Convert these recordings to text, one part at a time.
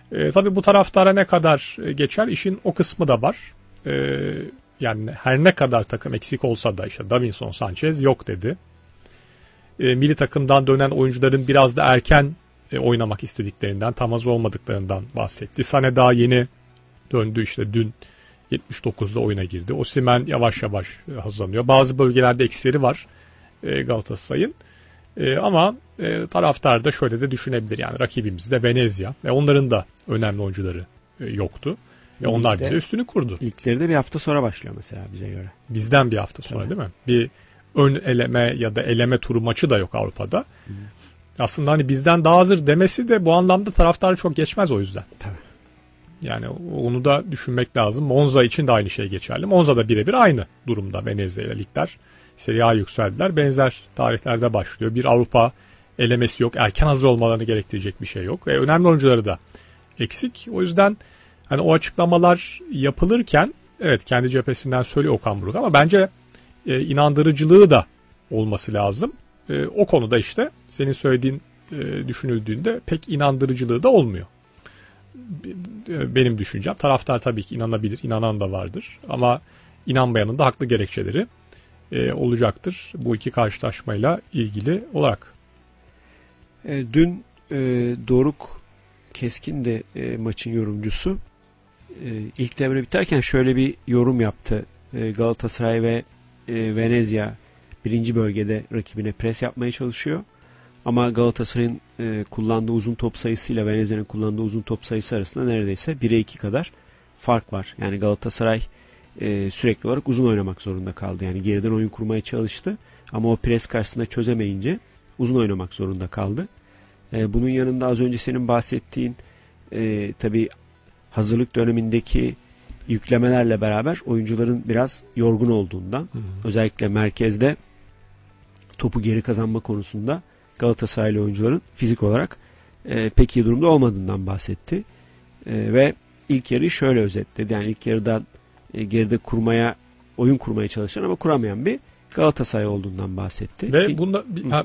Tabii bu taraftara ne kadar geçer, işin o kısmı da var. Yani her ne kadar takım eksik olsa da işte Davinson Sanchez yok dedi. Milli takımdan dönen oyuncuların biraz da erken oynamak istediklerinden, tam hazır olmadıklarından bahsetti. Sané daha yeni döndü, işte dün 79'da oyuna girdi. Osimhen yavaş yavaş hazırlanıyor. Bazı bölgelerde eksileri var Galatasaray'ın. Ama taraftar da şöyle de düşünebilir, yani rakibimiz de Venezia ve onların da önemli oyuncuları yoktu. Ve onlar bize üstünü kurdu. Ligleri de bir hafta sonra başlıyor mesela bize göre. Bizden bir hafta sonra, evet. Değil mi? Bir ön eleme ya da eleme turu maçı da yok Avrupa'da. Hı. Aslında hani bizden daha hazır demesi de bu anlamda taraftarı çok geçmez o yüzden. Tabii. Yani onu da düşünmek lazım. Monza için de aynı şey geçerli. Monza da birebir aynı durumda Venezia ile ligler. Serie A yükseldiler. Benzer tarihlerde başlıyor. Bir Avrupa elemesi yok. Erken hazır olmalarını gerektirecek bir şey yok. Önemli oyuncuları da eksik. O yüzden hani o açıklamalar yapılırken evet kendi cephesinden söylüyor Okan Buruk ama bence inandırıcılığı da olması lazım. O konuda işte senin söylediğin düşünüldüğünde pek inandırıcılığı da olmuyor. Benim düşüncem. Taraftar tabii ki inanabilir. İnanan da vardır. Ama inanmayanın da haklı gerekçeleri olacaktır. Bu iki karşılaşmayla ilgili olarak. Dün Doruk Keskin de maçın yorumcusu. İlk devre biterken şöyle bir yorum yaptı. Galatasaray ve Venezia birinci bölgede rakibine pres yapmaya çalışıyor. Ama Galatasaray'ın kullandığı uzun top sayısıyla Venezia'nın kullandığı uzun top sayısı arasında neredeyse 1'e 2 kadar fark var. Yani Galatasaray sürekli olarak uzun oynamak zorunda kaldı. Yani geriden oyun kurmaya çalıştı. Ama o pres karşısında çözemeyince uzun oynamak zorunda kaldı. Bunun yanında az önce senin bahsettiğin tabii hazırlık dönemindeki yüklemelerle beraber oyuncuların biraz yorgun olduğundan özellikle merkezde topu geri kazanma konusunda Galatasaraylı oyuncuların fizik olarak pek iyi durumda olmadığından bahsetti. Ve ilk yarıyı şöyle özetledi. Yani ilk yarıdan geride oyun kurmaya çalışan ama kuramayan bir Galatasaray olduğundan bahsetti. Ve bunda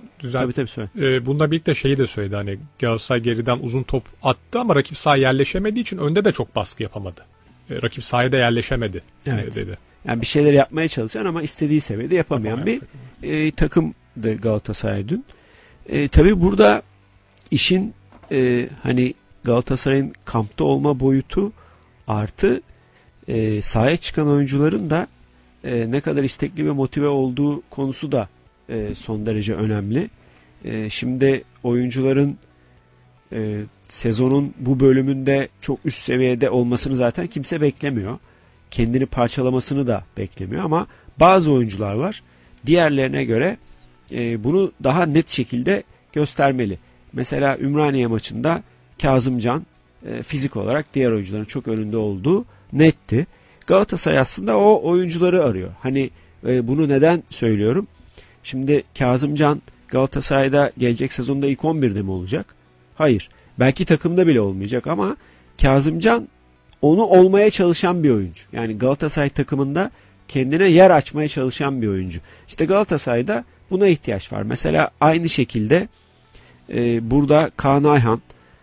bununla birlikte şeyi de söyledi, hani Galatasaray geriden uzun top attı ama rakip sahaya yerleşemediği için önde de çok baskı yapamadı. Rakip sahaya da yerleşemedi dedi. Yani bir şeyler yapmaya çalışan ama istediği seviyede yapamayan bir takımdı Galatasaray dün. Tabii burada işin hani Galatasaray'ın kampta olma boyutu artı sahaya çıkan oyuncuların da ne kadar istekli ve motive olduğu konusu da son derece önemli. Şimdi oyuncuların sezonun bu bölümünde çok üst seviyede olmasını zaten kimse beklemiyor. Kendini parçalamasını da beklemiyor ama bazı oyuncular var. Diğerlerine göre bunu daha net şekilde göstermeli. Mesela Ümraniye maçında Kazımcan fizik olarak diğer oyuncuların çok önünde olduğu netti. Galatasaray aslında o oyuncuları arıyor. Hani bunu neden söylüyorum? Şimdi Kazımcan Galatasaray'da gelecek sezonda ilk 11'de mi olacak? Hayır. Belki takımda bile olmayacak ama Kazımcan onu olmaya çalışan bir oyuncu. Yani Galatasaray takımında kendine yer açmaya çalışan bir oyuncu. İşte Galatasaray'da buna ihtiyaç var. Mesela aynı şekilde burada Kaan Ayhan,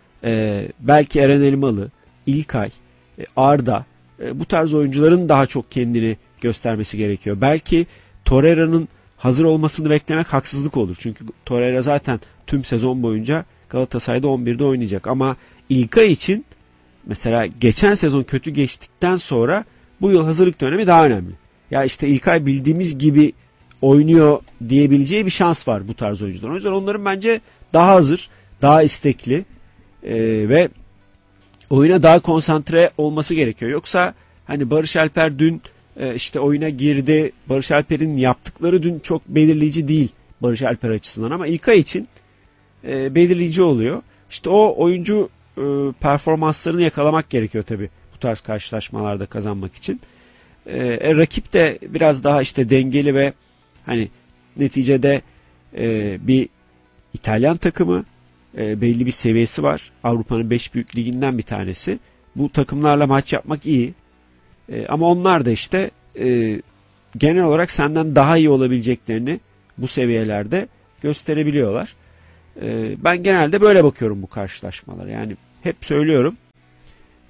belki Eren Elmalı, İlkay, Arda, bu tarz oyuncuların daha çok kendini göstermesi gerekiyor. Belki Torreira'nın hazır olmasını beklemek haksızlık olur. Çünkü Torreira zaten tüm sezon boyunca Galatasaray'da 11'de oynayacak. Ama İlkay için mesela geçen sezon kötü geçtikten sonra bu yıl hazırlık dönemi daha önemli. Ya işte İlkay bildiğimiz gibi oynuyor diyebileceği bir şans var bu tarz oyuncular. O yüzden onların bence daha hazır, daha istekli ve oyuna daha konsantre olması gerekiyor. Yoksa hani Barış Alper dün işte oyuna girdi. Barış Alper'in yaptıkları dün çok belirleyici değil Barış Alper açısından ama İlkay için belirleyici oluyor. İşte o oyuncu performanslarını yakalamak gerekiyor tabii bu tarz karşılaşmalarda kazanmak için. Rakip de biraz daha işte dengeli ve hani neticede bir İtalyan takımı, belli bir seviyesi var. Avrupa'nın 5 büyük liginden bir tanesi. Bu takımlarla maç yapmak iyi. Ama onlar da işte genel olarak senden daha iyi olabileceklerini bu seviyelerde gösterebiliyorlar. Ben genelde böyle bakıyorum bu karşılaşmalara. Yani hep söylüyorum.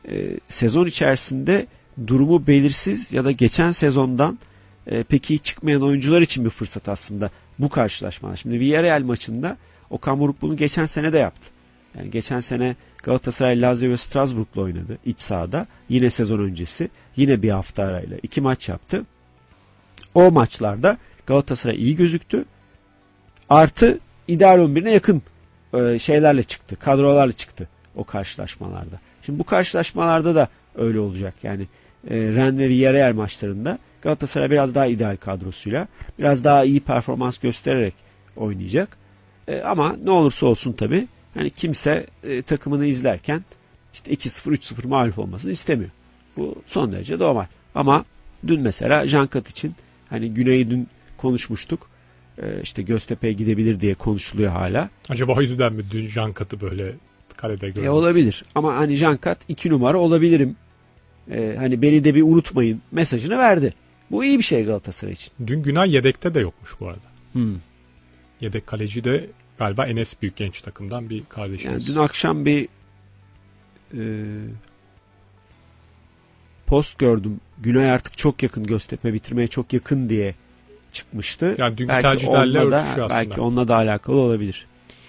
sezon içerisinde durumu belirsiz ya da geçen sezondan pek iyi çıkmayan oyuncular için bir fırsat aslında bu karşılaşmalar. Şimdi Villarreal maçında Okan Buruk bunu geçen sene de yaptı. Yani geçen sene Galatasaray, Lazio ve Strasbourg'la oynadı iç sahada. Yine sezon öncesi. Yine bir hafta arayla 2 maç yaptı. O maçlarda Galatasaray iyi gözüktü. Artı ideal 11'ine yakın şeylerle çıktı. Kadrolarla çıktı o karşılaşmalarda. Şimdi bu karşılaşmalarda da öyle olacak. Yani Rennes ve Villarreal maçlarında Galatasaray biraz daha ideal kadrosuyla, biraz daha iyi performans göstererek oynayacak. Ama ne olursa olsun tabii hani kimse takımını izlerken işte 2-0, 3-0 mağlup olmasını istemiyor. Bu son derece normal. Ama dün mesela Jankat için hani Güney'i dün konuşmuştuk. İşte Göztepe'ye gidebilir diye konuşuluyor hala. Acaba o yüzden mi dün Jankat'ı böyle kalede gördük? Olabilir. Ama hani Jankat 2 numara olabilirim. Hani beni de bir unutmayın mesajını verdi. Bu iyi bir şey Galatasaray için. Dün Günay yedekte de yokmuş bu arada. Yedek kaleci de galiba Enes Büyükgenç takımdan bir kardeşimiz. Yani dün akşam bir post gördüm. Günay artık çok yakın, Göztepe bitirmeye çok yakın diye çıkmıştı. Yani dünkü belki tercihlerle örtüşüyor aslında. Belki onunla da alakalı olabilir.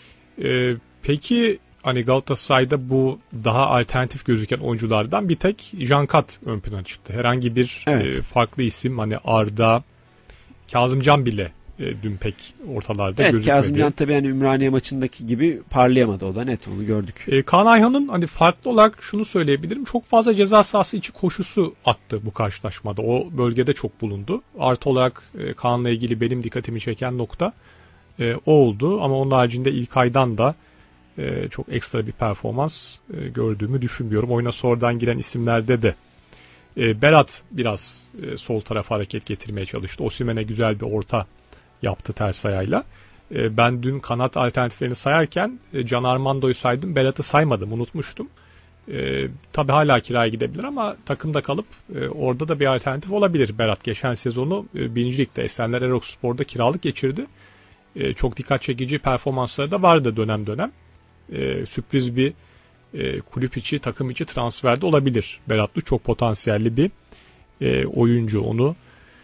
Peki hani Galatasaray'da bu daha alternatif gözüken oyunculardan bir tek Jankat ön plana çıktı. Herhangi bir farklı isim hani Arda, Kazımcan bile dün pek ortalarda gözükmedi. Kazımcan tabii yani Ümraniye maçındaki gibi parlayamadı, o da net, onu gördük. Kaan Ayhan'ın hani farklı olarak şunu söyleyebilirim. Çok fazla ceza sahası içi koşusu attı bu karşılaşmada. O bölgede çok bulundu. Artı olarak Kaan'la ilgili benim dikkatimi çeken nokta o oldu. Ama onun haricinde ilk aydan da çok ekstra bir performans gördüğümü düşünmüyorum. Oyuna sonradan giren isimlerde de Berat biraz sol tarafa hareket getirmeye çalıştı. Osimhen'e güzel bir orta yaptı ters ayağıyla. Ben dün kanat alternatiflerini sayarken Can Armando'yu saydım. Berat'ı saymadım. Unutmuştum. Tabii hala kiraya gidebilir ama takımda kalıp orada da bir alternatif olabilir. Berat geçen sezonu 1. Lig'de Esenler Erokspor'da kiralık geçirdi. Çok dikkat çekici performansları da vardı dönem dönem. Sürpriz bir kulüp içi, takım içi transferde olabilir. Beratlı çok potansiyelli bir oyuncu, onu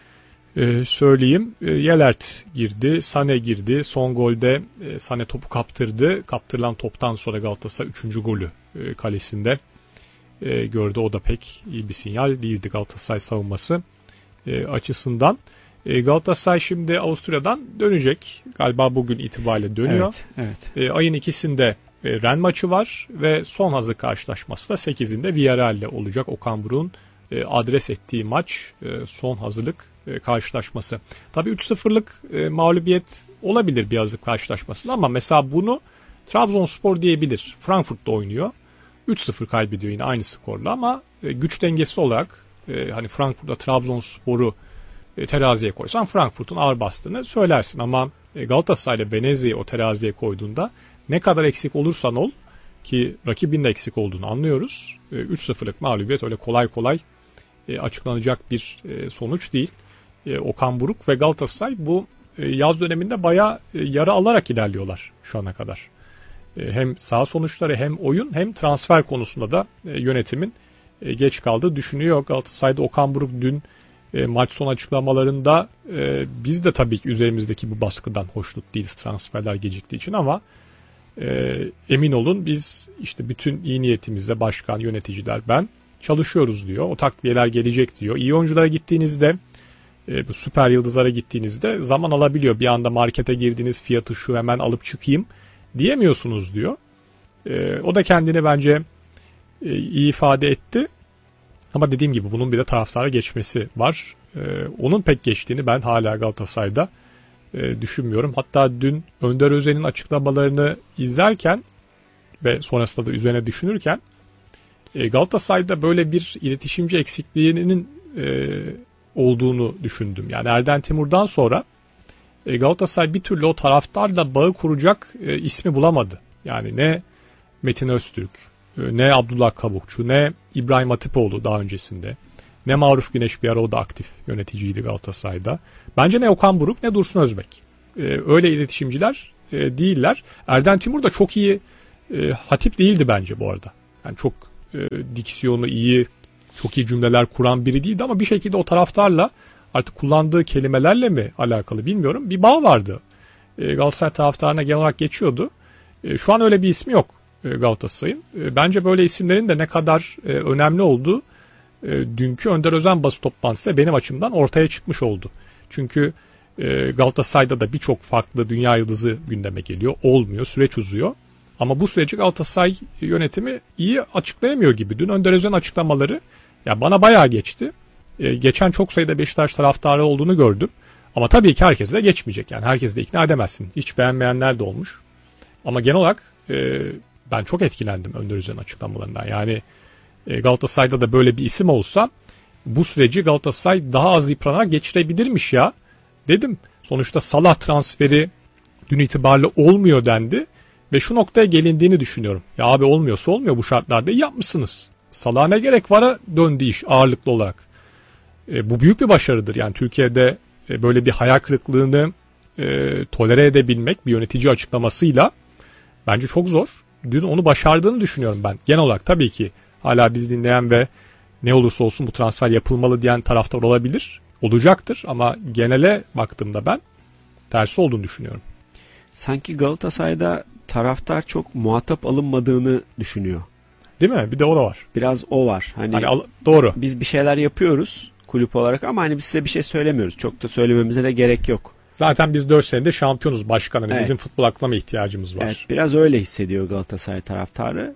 söyleyeyim. Yelert girdi, Sane girdi. Son golde Sane topu kaptırdı. Kaptırılan toptan sonra Galatasaray 3. golü kalesinde gördü. O da pek iyi bir sinyal değildi Galatasaray savunması açısından. Galatasaray şimdi Avusturya'dan dönecek. Galiba bugün itibariyle dönüyor. Evet. Ayın 2'sinde Rennes maçı var ve son hazır karşılaşması da 8'inde Villarreal'le olacak. Okan Buruk'un adres ettiği maç son hazırlık karşılaşması. Tabii 3-0'lık mağlubiyet olabilir bir hazırlık karşılaşmasında ama mesela bunu Trabzonspor diyebilir. Frankfurt'ta oynuyor. 3-0 kaybediyor yine aynı skorla ama güç dengesi olarak hani Frankfurt'ta Trabzonspor'u teraziye koysan Frankfurt'un ağır bastığını söylersin ama Galatasaray'la Venezia'yı o teraziye koyduğunda ne kadar eksik olursan ol ki rakibin de eksik olduğunu anlıyoruz. 3-0'lık mağlubiyet öyle kolay kolay açıklanacak bir sonuç değil. Okan Buruk ve Galatasaray bu yaz döneminde bayağı yara alarak ilerliyorlar şu ana kadar. Hem saha sonuçları hem oyun hem transfer konusunda da yönetimin geç kaldığı düşünüyor. Galatasaray'da Okan Buruk dün maç sonu açıklamalarında biz de tabii ki üzerimizdeki bu baskıdan hoşnut değiliz transferler geciktiği için ama emin olun biz işte bütün iyi niyetimizle başkan, yöneticiler, ben çalışıyoruz diyor. O takviyeler gelecek diyor. İyi oyunculara gittiğinizde bu süper yıldızlara gittiğinizde zaman alabiliyor. Bir anda markete girdiğiniz fiyatı şu hemen alıp çıkayım diyemiyorsunuz diyor. O da kendini bence iyi ifade etti. Ama dediğim gibi bunun bir de taraftara geçmesi var. Onun pek geçtiğini ben hala Galatasaray'da düşünmüyorum. Hatta dün Önder Özen'in açıklamalarını izlerken ve sonrasında da üzerine düşünürken Galatasaray'da böyle bir iletişimci eksikliğinin olduğunu düşündüm. Yani Erden Timur'dan sonra Galatasaray bir türlü o taraftarla bağı kuracak ismi bulamadı. Yani ne Metin Öztürk, ne Abdullah Kabukçu, ne İbrahim Hatipoğlu daha öncesinde, ne Maruf Güneş, bir ara o da aktif yöneticiydi Galatasaray'da. Bence ne Okan Buruk ne Dursun Özbek. Öyle iletişimciler değiller. Erden Timur da çok iyi hatip değildi bence bu arada. Yani çok diksiyonu iyi, çok iyi cümleler kuran biri değildi ama bir şekilde o taraftarla artık kullandığı kelimelerle mi alakalı bilmiyorum. Bir bağ vardı. Galatasaray taraftarına genel olarak geçiyordu. Şu an öyle bir ismi yok Galatasaray'ın. Bence böyle isimlerin de ne kadar önemli olduğu dünkü Önder Özen basın toplantısı benim açımdan ortaya çıkmış oldu. Çünkü Galatasaray'da da birçok farklı dünya yıldızı gündeme geliyor. Olmuyor, süreç uzuyor. Ama bu süreci Galatasaray yönetimi iyi açıklayamıyor gibi. Dün Önder Özen'in açıklamaları ya bana bayağı geçti. Geçen çok sayıda Beşiktaş taraftarı olduğunu gördüm. Ama tabii ki herkese de geçmeyecek. Yani herkesi de ikna edemezsin. Hiç beğenmeyenler de olmuş. Ama genel olarak ben çok etkilendim Önder Özen'in açıklamalarından. Yani Galatasaray'da da böyle bir isim olsa bu süreci Galatasaray daha az yıpranarak geçirebilirmiş ya dedim. Sonuçta Salah transferi dün itibariyle olmuyor dendi. Ve şu noktaya gelindiğini düşünüyorum. Ya abi olmuyorsa olmuyor bu şartlarda iyi yapmışsınız. Salah'a ne gerek vara döndü iş ağırlıklı olarak. Bu büyük bir başarıdır. Yani Türkiye'de böyle bir hayal kırıklığını tolere edebilmek bir yönetici açıklamasıyla bence çok zor. Dün onu başardığını düşünüyorum ben. Genel olarak tabii ki hala biz dinleyen ve ne olursa olsun bu transfer yapılmalı diyen taraftar olabilir. Olacaktır ama genele baktığımda ben tersi olduğunu düşünüyorum. Sanki Galatasaray'da taraftar çok muhatap alınmadığını düşünüyor. Değil mi? Bir de o da var. Biraz o var. Hani doğru. Biz bir şeyler yapıyoruz kulüp olarak ama hani biz size bir şey söylemiyoruz. Çok da söylememize de gerek yok. Zaten biz 4 senedir şampiyonuz başkan. Hani evet. Bizim futbol aklına ihtiyacımız var. Evet, biraz öyle hissediyor Galatasaray taraftarı.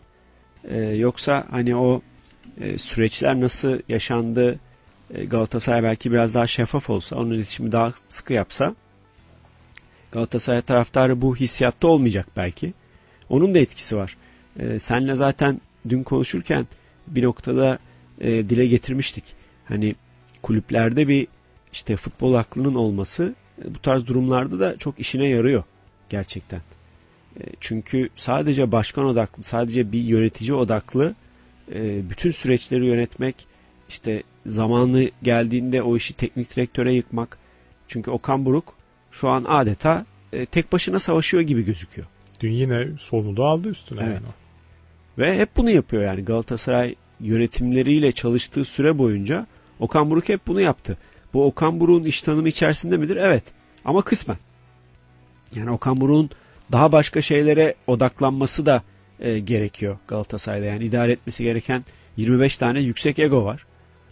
Yoksa hani o süreçler nasıl yaşandı, Galatasaray belki biraz daha şeffaf olsa, onun iletişimi daha sıkı yapsa Galatasaray taraftarı bu hissiyatta olmayacak belki. Onun da etkisi var. Senle zaten dün konuşurken bir noktada dile getirmiştik. Hani kulüplerde bir işte futbol aklının olması bu tarz durumlarda da çok işine yarıyor gerçekten. Çünkü sadece başkan odaklı, sadece bir yönetici odaklı bütün süreçleri yönetmek, işte zamanı geldiğinde o işi teknik direktöre yıkmak. Çünkü Okan Buruk şu an adeta tek başına savaşıyor gibi gözüküyor. Dün yine sorumluluğu aldı üstüne. Evet. Yani. Ve hep bunu yapıyor yani Galatasaray yönetimleriyle çalıştığı süre boyunca Okan Buruk hep bunu yaptı. Bu Okan Buruk'un iş tanımı içerisinde midir? Evet. Ama kısmen. Yani Okan Buruk'un daha başka şeylere odaklanması da gerekiyor Galatasaray'da. Yani idare etmesi gereken 25 tane yüksek ego var.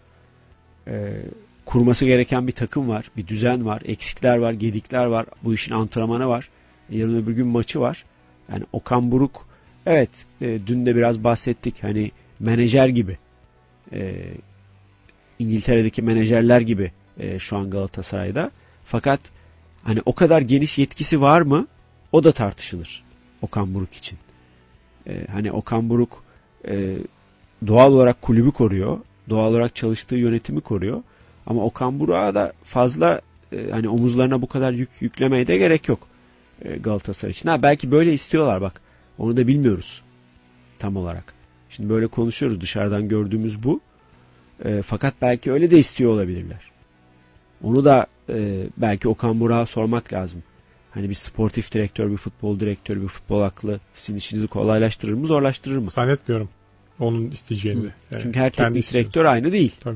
Kurması gereken bir takım var. Bir düzen var. Eksikler var. Gedikler var. Bu işin antrenmanı var. Yarın öbür gün maçı var. Yani Okan Buruk evet dün de biraz bahsettik. Hani menajer gibi. İngiltere'deki menajerler gibi şu an Galatasaray'da. Fakat hani o kadar geniş yetkisi var mı? O da tartışılır Okan Buruk için. Hani Okan Buruk doğal olarak kulübü koruyor. Doğal olarak çalıştığı yönetimi koruyor. Ama Okan Buruk'a da fazla hani omuzlarına bu kadar yük yüklemeye de gerek yok Galatasaray için. Belki böyle istiyorlar bak. Onu da bilmiyoruz tam olarak. Şimdi böyle konuşuyoruz. Dışarıdan gördüğümüz bu. Fakat belki öyle de istiyor olabilirler. Onu da belki Okan Buruk'a sormak lazım. Hani bir sportif direktör, bir futbol direktörü, bir futbol aklı sizin işinizi kolaylaştırır mı, zorlaştırır mı? Zannetmiyorum onun isteyeceğini. Yani çünkü her teknik direktör aynı değil. Tabii.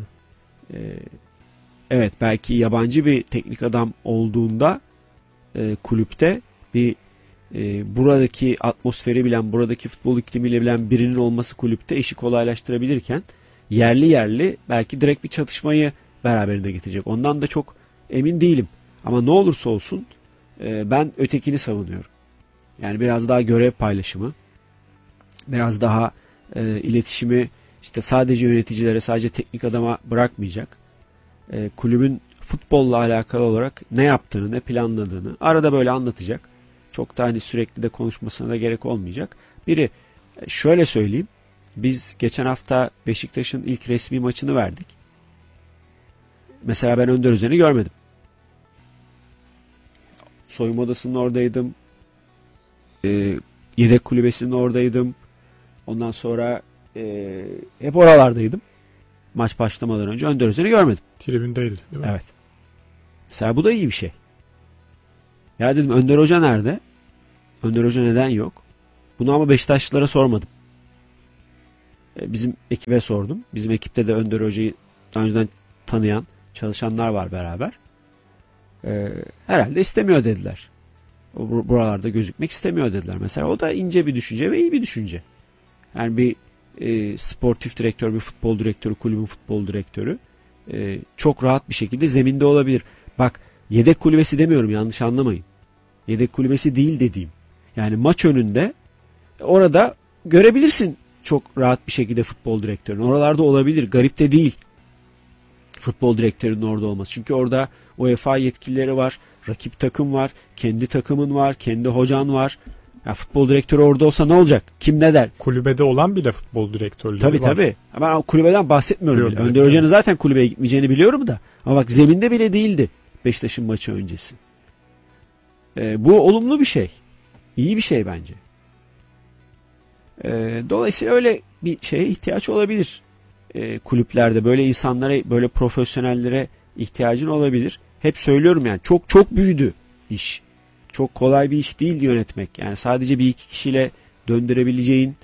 Evet belki yabancı bir teknik adam olduğunda kulüpte bir buradaki atmosferi bilen, buradaki futbol iklimiyle bilen birinin olması kulüpte işi kolaylaştırabilirken yerli belki direkt bir çatışmayı beraberinde getirecek. Ondan da çok emin değilim. Ama ne olursa olsun ben ötekini savunuyorum. Yani biraz daha görev paylaşımı, biraz daha iletişimi işte sadece yöneticilere, sadece teknik adama bırakmayacak. Kulübün futbolla alakalı olarak ne yaptığını, ne planladığını arada böyle anlatacak. Çok da hani sürekli de konuşmasına da gerek olmayacak. Biri şöyle söyleyeyim. Biz geçen hafta Beşiktaş'ın ilk resmi maçını verdik. Mesela ben Önder Özen'i görmedim. Soyunma odasının oradaydım. Yedek kulübesinin oradaydım. Ondan sonra hep oralardaydım. Maç başlamadan önce Önder Özen'i görmedim. Tribündeydi değil mi? Evet. Mesela bu da iyi bir şey. Ya dedim Önder Hoca nerede? Önder Hoca neden yok? Bunu ama Beşiktaşlılara sormadım. Bizim ekibe sordum. Bizim ekipte de Önder Hoca'yı daha önceden tanıyan çalışanlar var beraber. Herhalde istemiyor dediler. O buralarda gözükmek istemiyor dediler. Mesela o da ince bir düşünce ve iyi bir düşünce. Yani bir sportif direktör, bir futbol direktörü, kulübün futbol direktörü çok rahat bir şekilde zeminde olabilir. Bak, yedek kulübesi demiyorum, yanlış anlamayın. Yedek kulübesi değil dediğim. Yani maç önünde orada görebilirsin çok rahat bir şekilde futbol direktörünü. Oralarda olabilir. Garip de değil futbol direktörünün orada olması. Çünkü orada UEFA yetkilileri var, rakip takım var, kendi takımın var, kendi hocan var. Ya futbol direktörü orada olsa ne olacak? Kim ne der? Kulübede olan bile futbol direktörleri var. Tabii. Ben kulübeden bahsetmiyorum bile. Önder Hoca'nın zaten kulübeye gitmeyeceğini biliyorum da. Ama bak, zeminde bile değildi Beşiktaş'ın maçı öncesi. Bu olumlu bir şey. İyi bir şey bence. Dolayısıyla öyle bir şeye ihtiyaç olabilir. Kulüplerde böyle insanlara, böyle profesyonellere ihtiyacın olabilir. Hep söylüyorum yani, çok çok büyüdü iş. Çok kolay bir iş değil yönetmek. Yani sadece bir iki kişiyle döndürebileceğin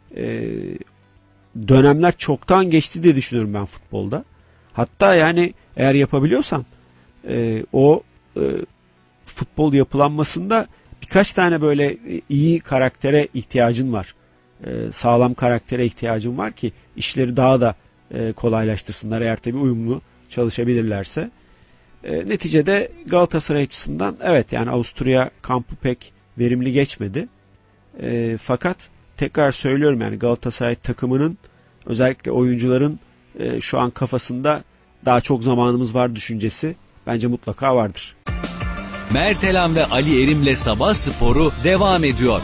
dönemler çoktan geçti diye düşünüyorum ben futbolda. Hatta yani eğer yapabiliyorsan o futbol yapılanmasında birkaç tane böyle iyi karaktere ihtiyacın var. Sağlam karaktere ihtiyacın var ki işleri daha da kolaylaştırsınlar eğer tabii uyumlu çalışabilirlerse. Neticede Galatasaray açısından evet, yani Avusturya kampı pek verimli geçmedi. Fakat tekrar söylüyorum, yani Galatasaray takımının, özellikle oyuncuların şu an kafasında daha çok zamanımız var düşüncesi bence mutlaka vardır. Mert Elam ve Ali Erim'le Sabah Sporu devam ediyor.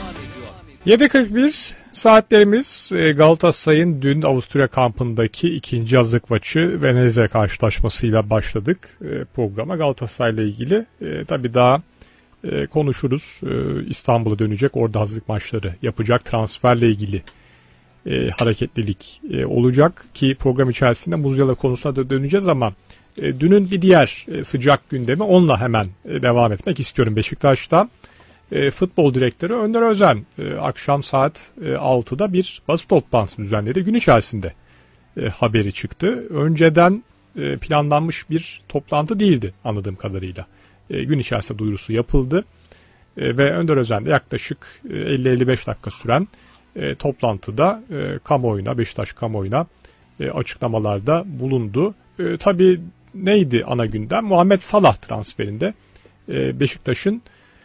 7.41 saatlerimiz. Galatasaray'ın dün Avusturya kampındaki ikinci hazırlık maçı Venezia karşılaşmasıyla başladık programa. Galatasaray'la ilgili tabii daha konuşuruz. İstanbul'a dönecek, orada hazırlık maçları yapacak, transferle ilgili hareketlilik olacak ki program içerisinde Muzyala konusuna da döneceğiz ama dünün bir diğer sıcak gündemi, onunla hemen devam etmek istiyorum. Beşiktaş'ta futbol direktörü Önder Özen akşam saat 6'da bir basın toplantısı düzenledi. Gün içerisinde haberi çıktı. Önceden planlanmış bir toplantı değildi anladığım kadarıyla. Gün içerisinde duyurusu yapıldı ve Önder Özen de yaklaşık 50-55 dakika süren toplantıda kamuoyuna, Beşiktaş kamuoyuna açıklamalarda bulundu. Tabii neydi ana gündem? Muhammed Salah transferinde Beşiktaş'ın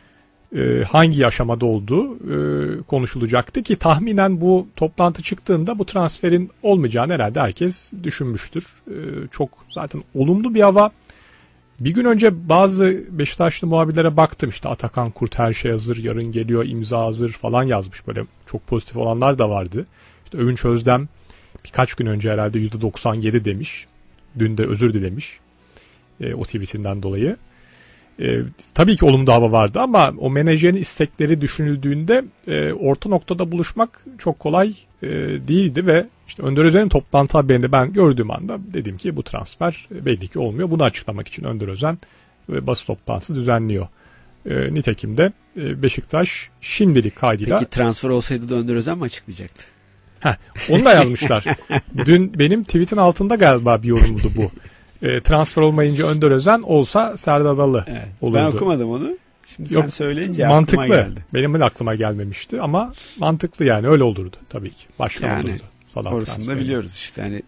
hangi aşamada olduğu konuşulacaktı ki tahminen bu toplantı çıktığında bu transferin olmayacağını herhalde herkes düşünmüştür. Çok zaten olumlu bir hava. Bir gün önce bazı Beşiktaşlı muhabirlere baktım, işte Atakan Kurt her şey hazır, yarın geliyor, imza hazır falan yazmış, böyle çok pozitif olanlar da vardı. İşte Övünç Özdem birkaç gün önce herhalde %97 demiş. Dün de özür dilemiş o tweetinden dolayı. Tabii ki olumlu hava vardı ama o menajerin istekleri düşünüldüğünde orta noktada buluşmak çok kolay değildi ve işte Önder Özen'in toplantı haberini ben gördüğüm anda dedim ki bu transfer belli ki olmuyor. Bunu açıklamak için Önder Özen basın toplantısı düzenliyor. Nitekim de Beşiktaş şimdilik kaydıyla... Peki transfer olsaydı da Önder Özen mi açıklayacaktı? Onu da yazmışlar. Dün benim tweetin altında galiba bir yorumdu bu. Transfer olmayınca Önder Özen, olsa Serdar Adalı olurdu. Ben okumadım onu. Şimdi sen söyleyince mantıklı. Aklıma geldi. Benim de aklıma gelmemişti ama mantıklı, yani öyle olurdu tabii ki. Başka yani, olurdu. Orasını da biliyoruz işte. Hani...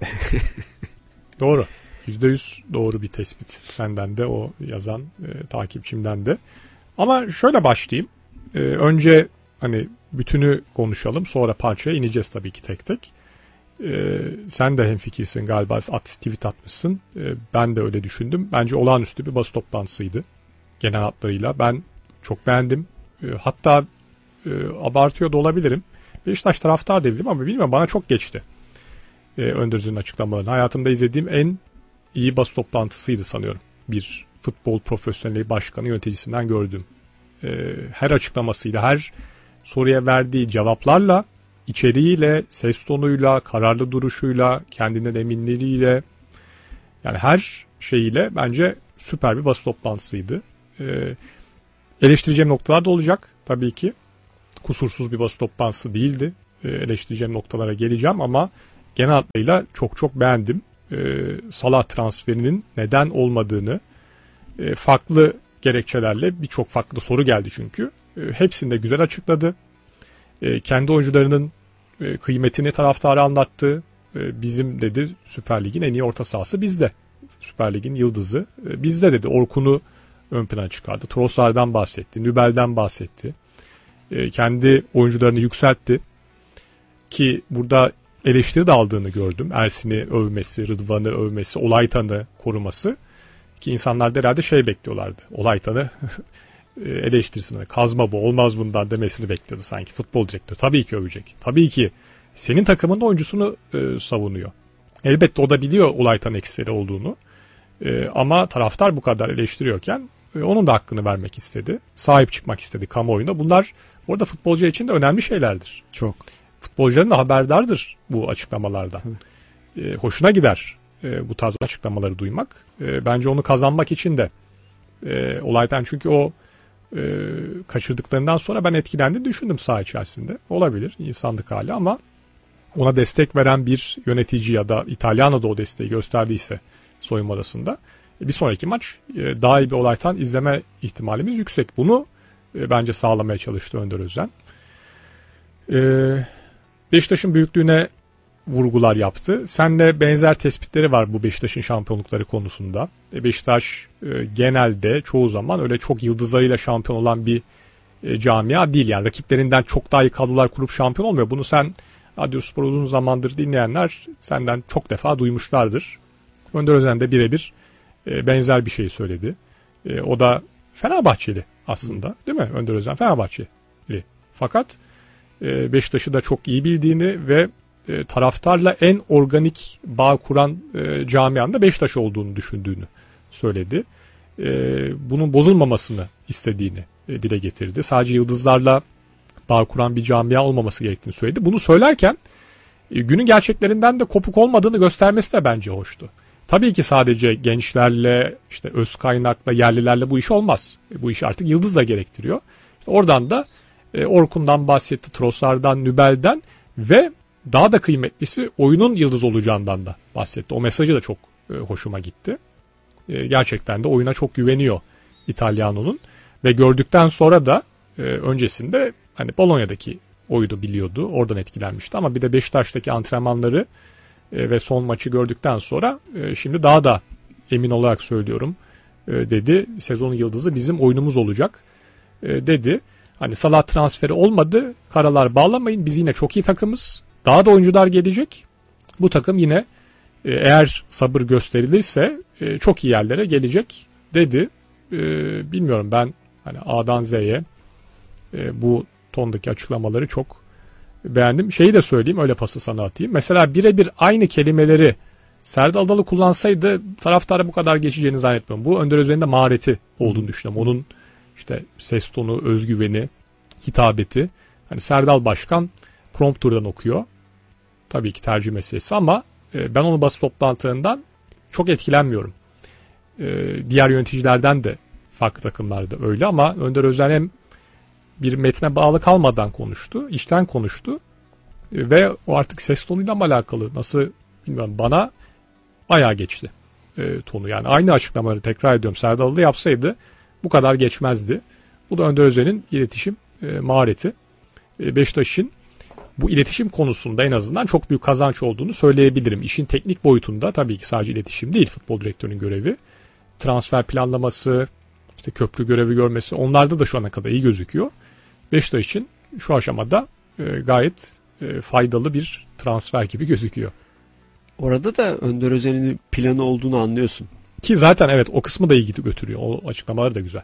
Doğru. %100 doğru bir tespit. Senden de, o yazan takipçimden de. Ama şöyle başlayayım. Önce hani bütünü konuşalım. Sonra parçaya ineceğiz tabii ki tek tek. Sen de hemfikirsin galiba, tweet atmışsın. Ben de öyle düşündüm. Bence olağanüstü bir basın toplantısıydı. Genel hatlarıyla. Ben çok beğendim. Hatta abartıyor da olabilirim. Beşiktaş taraftar değildim ama bilmiyorum, bana çok geçti. Önder Özen'in açıklamalarını. Hayatımda izlediğim en iyi basın toplantısıydı sanıyorum. Bir futbol profesyoneli başkanı, yöneticisinden gördüğüm. Her açıklamasıyla, her soruya verdiği cevaplarla, içeriğiyle, ses tonuyla, kararlı duruşuyla, kendinden eminliğiyle, yani her şeyiyle bence süper bir basın toplantısıydı. Eleştireceğim noktalar da olacak tabii ki. Kusursuz bir basın toplantısı değildi. eleştireceğim noktalara geleceğim ama genel hatlarıyla çok çok beğendim. Salah transferinin neden olmadığını farklı gerekçelerle, birçok farklı soru geldi çünkü. Hepsini de güzel açıkladı. Kendi oyuncularının kıymetini taraftara anlattı. Bizim dedi Süper Lig'in en iyi orta sahası bizde. Süper Lig'in yıldızı bizde dedi. Orkun'u ön plana çıkardı. Trossard'dan bahsetti. Nübel'den bahsetti. Kendi oyuncularını yükseltti. Ki burada eleştiri de aldığını gördüm. Ersin'i övmesi, Rıdvan'ı övmesi, Olaytan'ı koruması. Ki insanlar da herhalde bekliyorlardı. Olaytan'ı eleştirisini, kazma bu olmaz bundan demesini bekliyordu sanki futbol direktörü. Tabii ki övecek. Tabii ki senin takımın oyuncusunu savunuyor. Elbette o da biliyor Olaytan eksileri olduğunu. Ama taraftar bu kadar eleştiriyorken onun da hakkını vermek istedi. Sahip çıkmak istedi kamuoyuna. Bunlar orada futbolcu için de önemli şeylerdir. Çok. Futbolcuların da haberdardır bu açıklamalardan. Hoşuna gider bu tarz açıklamaları duymak. Bence onu kazanmak için de Olaytan çünkü o kaçırdıklarından sonra ben etkilendiğini düşündüm saha içerisinde. Olabilir insanlık hali ama ona destek veren bir yönetici ya da İtalyano da o desteği gösterdiyse soyunma odasında bir sonraki maç daha iyi bir Olaytan izleme ihtimalimiz yüksek. Bunu bence sağlamaya çalıştı Önder Özen. Beşiktaş'ın büyüklüğüne vurgular yaptı. Seninle benzer tespitleri var bu Beşiktaş'ın şampiyonlukları konusunda. Beşiktaş genelde çoğu zaman öyle çok yıldızlarıyla şampiyon olan bir camia değil. Yani rakiplerinden çok daha iyi kadrolar kurup şampiyon olmuyor. Bunu sen Radyospor'u uzun zamandır dinleyenler senden çok defa duymuşlardır. Önder Özen de birebir benzer bir şey söyledi. O da Fenerbahçeli aslında değil mi? Önder Özen Fenerbahçeli. Fakat Beşiktaş'ı da çok iyi bildiğini ve taraftarla en organik bağ kuran camianın da Beşiktaş olduğunu düşündüğünü söyledi. Bunun bozulmamasını istediğini dile getirdi. Sadece yıldızlarla bağ kuran bir camia olmaması gerektiğini söyledi. Bunu söylerken günün gerçeklerinden de kopuk olmadığını göstermesi de bence hoştu. Tabii ki sadece gençlerle, işte öz kaynakla, yerlilerle bu iş olmaz. Bu iş artık yıldız da gerektiriyor. İşte oradan da Orkun'dan bahsetti, Trossard'dan, Nübel'den ve daha da kıymetlisi oyunun yıldız olacağından da bahsetti. O mesajı da çok hoşuma gitti. Gerçekten de oyuna çok güveniyor İtalyano'nun ve gördükten sonra da öncesinde hani Bolonya'daki oyunu biliyordu. Oradan etkilenmişti ama bir de Beşiktaş'taki antrenmanları ve son maçı gördükten sonra şimdi daha da emin olarak söylüyorum dedi. Sezonun yıldızı bizim oyunumuz olacak dedi. Hani Salah transferi olmadı. Karalar bağlamayın. Biz yine çok iyi takımız. Daha da oyuncular gelecek. Bu takım yine eğer sabır gösterilirse çok iyi yerlere gelecek dedi. Bilmiyorum ben hani A'dan Z'ye bu tondaki açıklamaları çok beğendim. Şeyi de söyleyeyim öyle pası sana atayım. Mesela birebir aynı kelimeleri Serdal Adalı kullansaydı taraftara bu kadar geçeceğini zannetmiyorum. Bu Önder Özen'in de mahareti olduğunu düşünüyorum. Onun işte ses tonu, özgüveni, hitabeti. Hani Serdal Başkan prompterdan okuyor. Tabii ki tercih meselesi ama ben onun basın toplantılarından çok etkilenmiyorum. Diğer yöneticilerden de farklı takımlarda öyle ama Önder Özen hem bir metne bağlı kalmadan konuştu, içten konuştu ve o artık ses tonuyla mı alakalı nasıl bilmiyorum bana bayağı geçti tonu. Yani aynı açıklamaları tekrar ediyorum Serdal'da yapsaydı bu kadar geçmezdi. Bu da Önder Özen'in iletişim mahareti. Beşiktaş'ın bu iletişim konusunda en azından çok büyük kazanç olduğunu söyleyebilirim. İşin teknik boyutunda tabii ki sadece iletişim değil futbol direktörünün görevi. Transfer planlaması, işte köprü görevi görmesi onlarda da şu ana kadar iyi gözüküyor. Beşiktaş için şu aşamada gayet faydalı bir transfer gibi gözüküyor. Orada da Önder Özen'in planı olduğunu anlıyorsun. Ki zaten evet o kısmı da iyi götürüyor. O açıklamaları da güzel.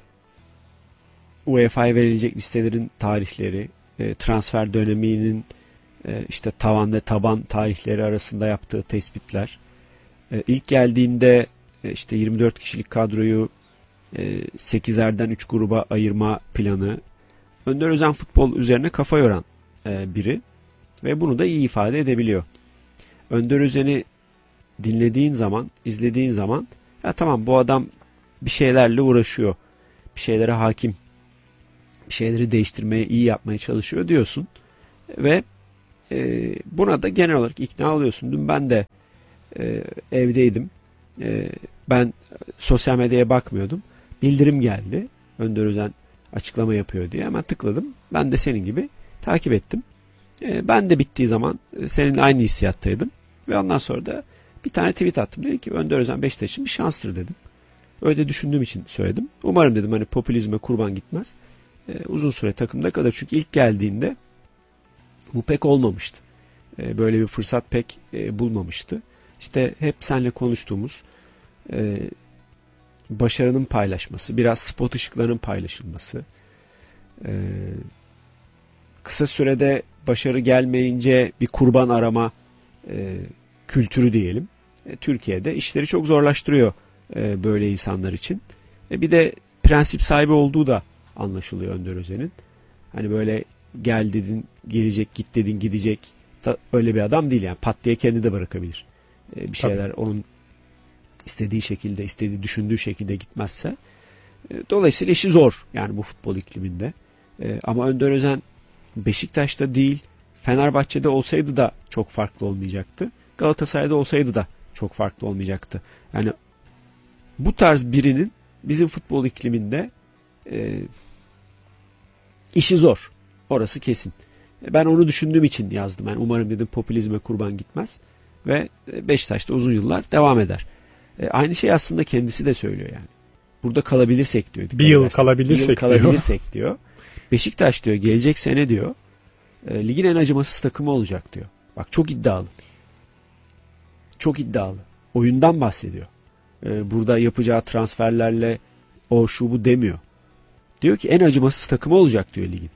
UEFA'ya verilecek listelerin tarihleri, transfer döneminin işte tavan ve taban tarihleri arasında yaptığı tespitler. İlk geldiğinde işte 24 kişilik kadroyu 8'erden 3 gruba ayırma planı. Önder Özen futbol üzerine kafa yoran biri ve bunu da iyi ifade edebiliyor. Önder Özen'i dinlediğin zaman, izlediğin zaman ya tamam bu adam bir şeylerle uğraşıyor. Bir şeylere hakim. Bir şeyleri değiştirmeye, iyi yapmaya çalışıyor diyorsun. Ve buna da genel olarak ikna oluyorsun. Dün ben de evdeydim. Ben sosyal medyaya bakmıyordum. Bildirim geldi. Önder Özen açıklama yapıyor diye. Hemen tıkladım. Ben de senin gibi takip ettim. Ben de bittiği zaman seninle aynı hissiyattaydım. Ve ondan sonra da bir tane tweet attım. Dedim ki Önder Özen Beşiktaş için bir şanstır dedim. Öyle düşündüğüm için söyledim. Umarım dedim hani popülizme kurban gitmez. Uzun süre takımda kalır. Çünkü ilk geldiğinde bu pek olmamıştı. Böyle bir fırsat pek bulmamıştı. İşte hep seninle konuştuğumuz başarının paylaşması, biraz spot ışıklarının paylaşılması, kısa sürede başarı gelmeyince bir kurban arama kültürü diyelim. Türkiye'de işleri çok zorlaştırıyor böyle insanlar için. Bir de prensip sahibi olduğu da anlaşılıyor Önder Özen'in. Hani böyle gel dedin, gelecek, git dedin, gidecek. Öyle bir adam değil yani. Pat diye kendi de bırakabilir. Bir şeyler onun istediği şekilde, istediği düşündüğü şekilde gitmezse. Dolayısıyla işi zor yani bu futbol ikliminde. Ama Önder Özen Beşiktaş'ta değil, Fenerbahçe'de olsaydı da çok farklı olmayacaktı. Galatasaray'da olsaydı da çok farklı olmayacaktı. Yani bu tarz birinin bizim futbol ikliminde işi zor. Orası kesin. Ben onu düşündüğüm için yazdım. Yani umarım dedim popülizme kurban gitmez ve Beşiktaş'ta uzun yıllar devam eder. Aynı şey aslında kendisi de söylüyor yani. Burada kalabilirsek diyor. Bir yıl kalabilirsek diyor. Beşiktaş diyor gelecek sene diyor ligin en acımasız takımı olacak diyor. Bak çok iddialı. Çok iddialı. Oyundan bahsediyor. Burada yapacağı transferlerle o şu bu demiyor. Diyor ki en acımasız takımı olacak diyor ligin.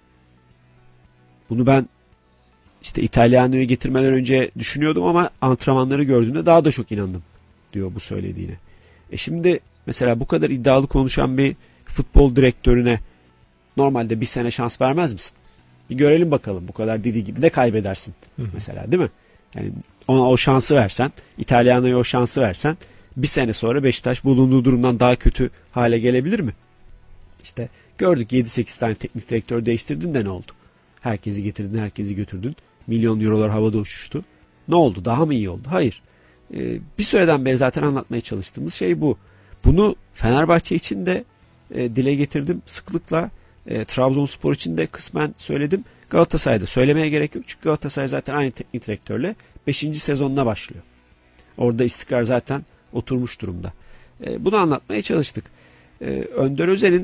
Bunu ben işte İtalyanlı'yı getirmeden önce düşünüyordum ama antrenmanları gördüğümde daha da çok inandım diyor bu söylediğine. Şimdi mesela bu kadar iddialı konuşan bir futbol direktörüne normalde bir sene şans vermez misin? Bir görelim bakalım bu kadar dediği gibi de kaybedersin mesela değil mi? Yani ona o şansı versen, İtalyanlı'ya o şansı versen bir sene sonra Beşiktaş bulunduğu durumdan daha kötü hale gelebilir mi? İşte gördük 7-8 tane teknik direktör değiştirdin de ne oldu? Herkesi getirdin, herkesi götürdün. Milyon eurolar havada uçuştu. Ne oldu? Daha mı iyi oldu? Hayır. Bir süreden beri zaten anlatmaya çalıştığımız şey bu. Bunu Fenerbahçe için de dile getirdim sıklıkla. Trabzonspor için de kısmen söyledim. Galatasaray'da söylemeye gerek yok. Çünkü Galatasaray zaten aynı teknik direktörle 5. sezonuna başlıyor. Orada istikrar zaten oturmuş durumda. Bunu anlatmaya çalıştık. Önder Özen'in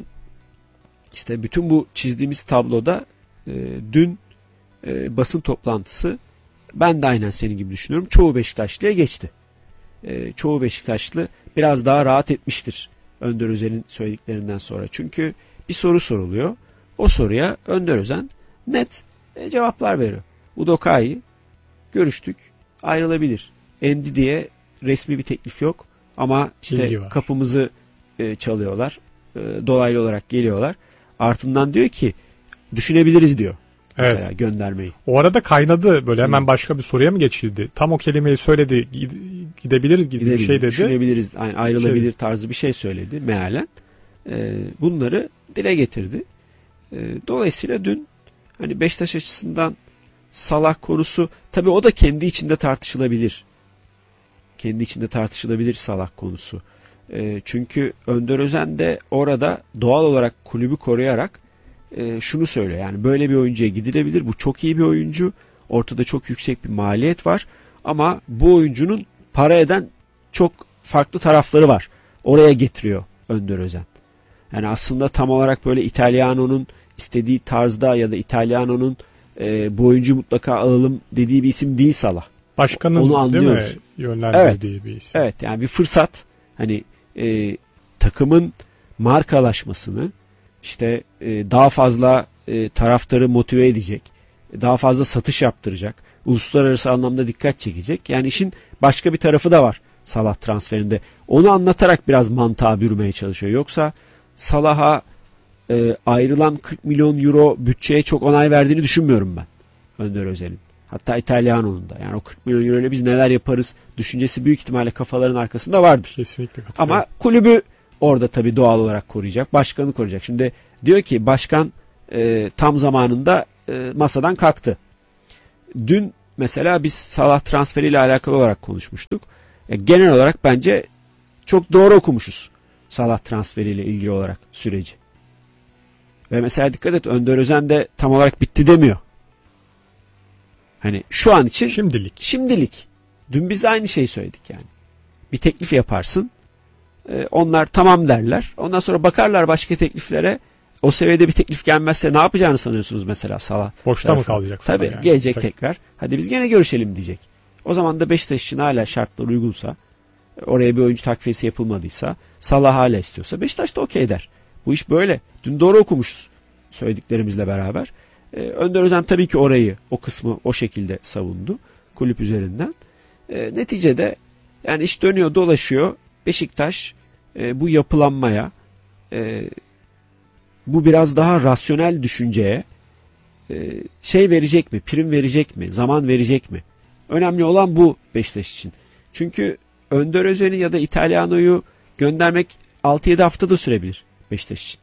işte bütün bu çizdiğimiz tabloda dün basın toplantısı ben de aynen senin gibi düşünüyorum. Çoğu Beşiktaşlı'ya geçti. Çoğu Beşiktaşlı biraz daha rahat etmiştir Önder Özen'in söylediklerinden sonra. Çünkü bir soru soruluyor. O soruya Önder Özen net cevaplar veriyor. Udokai görüştük, ayrılabilir. Endidi'ye resmi bir teklif yok ama işte kapımızı çalıyorlar. Dolaylı olarak geliyorlar. Ardından diyor ki düşünebiliriz diyor. Mesela evet. Göndermeyi. O arada kaynadı böyle hemen başka bir soruya mı geçildi? Tam o kelimeyi söyledi. Gidebiliriz gibi bir şey dedi. Düşünebiliriz. Yani ayrılabilir tarzı bir şey söyledi mealen. Bunları dile getirdi. Dolayısıyla dün hani Beşiktaş açısından Salah konusu tabii o da kendi içinde tartışılabilir. Kendi içinde tartışılabilir Salah konusu. Çünkü Önder Özen de orada doğal olarak kulübü koruyarak şunu söylüyor. Yani böyle bir oyuncuya gidilebilir. Bu çok iyi bir oyuncu. Ortada çok yüksek bir maliyet var. Ama bu oyuncunun para eden çok farklı tarafları var. Oraya getiriyor Önder Özen. Yani aslında tam olarak böyle İtalyano'nun istediği tarzda ya da İtalyano'nun bu oyuncuyu mutlaka alalım dediği bir isim değil Salah. Başkanın onu anlıyoruz. Değil mi? Yönlendirdiği bir isim. Evet yani bir fırsat. Hani takımın markalaşmasını işte daha fazla taraftarı motive edecek, daha fazla satış yaptıracak, uluslararası anlamda dikkat çekecek. Yani işin başka bir tarafı da var Salah transferinde. Onu anlatarak biraz mantığa bürümeye çalışıyor. Yoksa Salah'a ayrılan 40 milyon euro bütçeye çok onay verdiğini düşünmüyorum ben Önder Özen'in. Hatta İtalyano'nun da. Yani o 40 milyon euro ile biz neler yaparız düşüncesi büyük ihtimalle kafaların arkasında vardır. Kesinlikle katılıyorum. Ama kulübü orada tabii doğal olarak koruyacak. Başkanı koruyacak. Şimdi diyor ki başkan tam zamanında masadan kalktı. Dün mesela biz Salah transferiyle alakalı olarak konuşmuştuk. Genel olarak bence çok doğru okumuşuz Salah transferiyle ilgili olarak süreci. Ve mesela dikkat et, Önder Özen de tam olarak bitti demiyor. Hani şu an için şimdilik. Dün biz de aynı şeyi söyledik yani. Bir teklif yaparsın. Onlar tamam derler. Ondan sonra bakarlar başka tekliflere. O seviyede bir teklif gelmezse ne yapacağını sanıyorsunuz mesela Salah? Boşta mı kalacak? Tabii yani? gelecek tekrar. Hadi biz gene görüşelim diyecek. O zaman da Beşiktaş için hala şartlar uygunsa, oraya bir oyuncu takviyesi yapılmadıysa, Salah hala istiyorsa Beşiktaş da okey der. Bu iş böyle. Dün doğru okumuşuz söylediklerimizle beraber. Önder Özen tabii ki o kısmı o şekilde savundu kulüp üzerinden. Neticede yani iş dönüyor dolaşıyor. Beşiktaş bu yapılanmaya, bu biraz daha rasyonel düşünceye şey verecek mi, prim verecek mi, zaman verecek mi? Önemli olan bu Beşiktaş için. Çünkü Önder Özen'i ya da İtalyana'yı göndermek 6-7 hafta da sürebilir Beşiktaş için.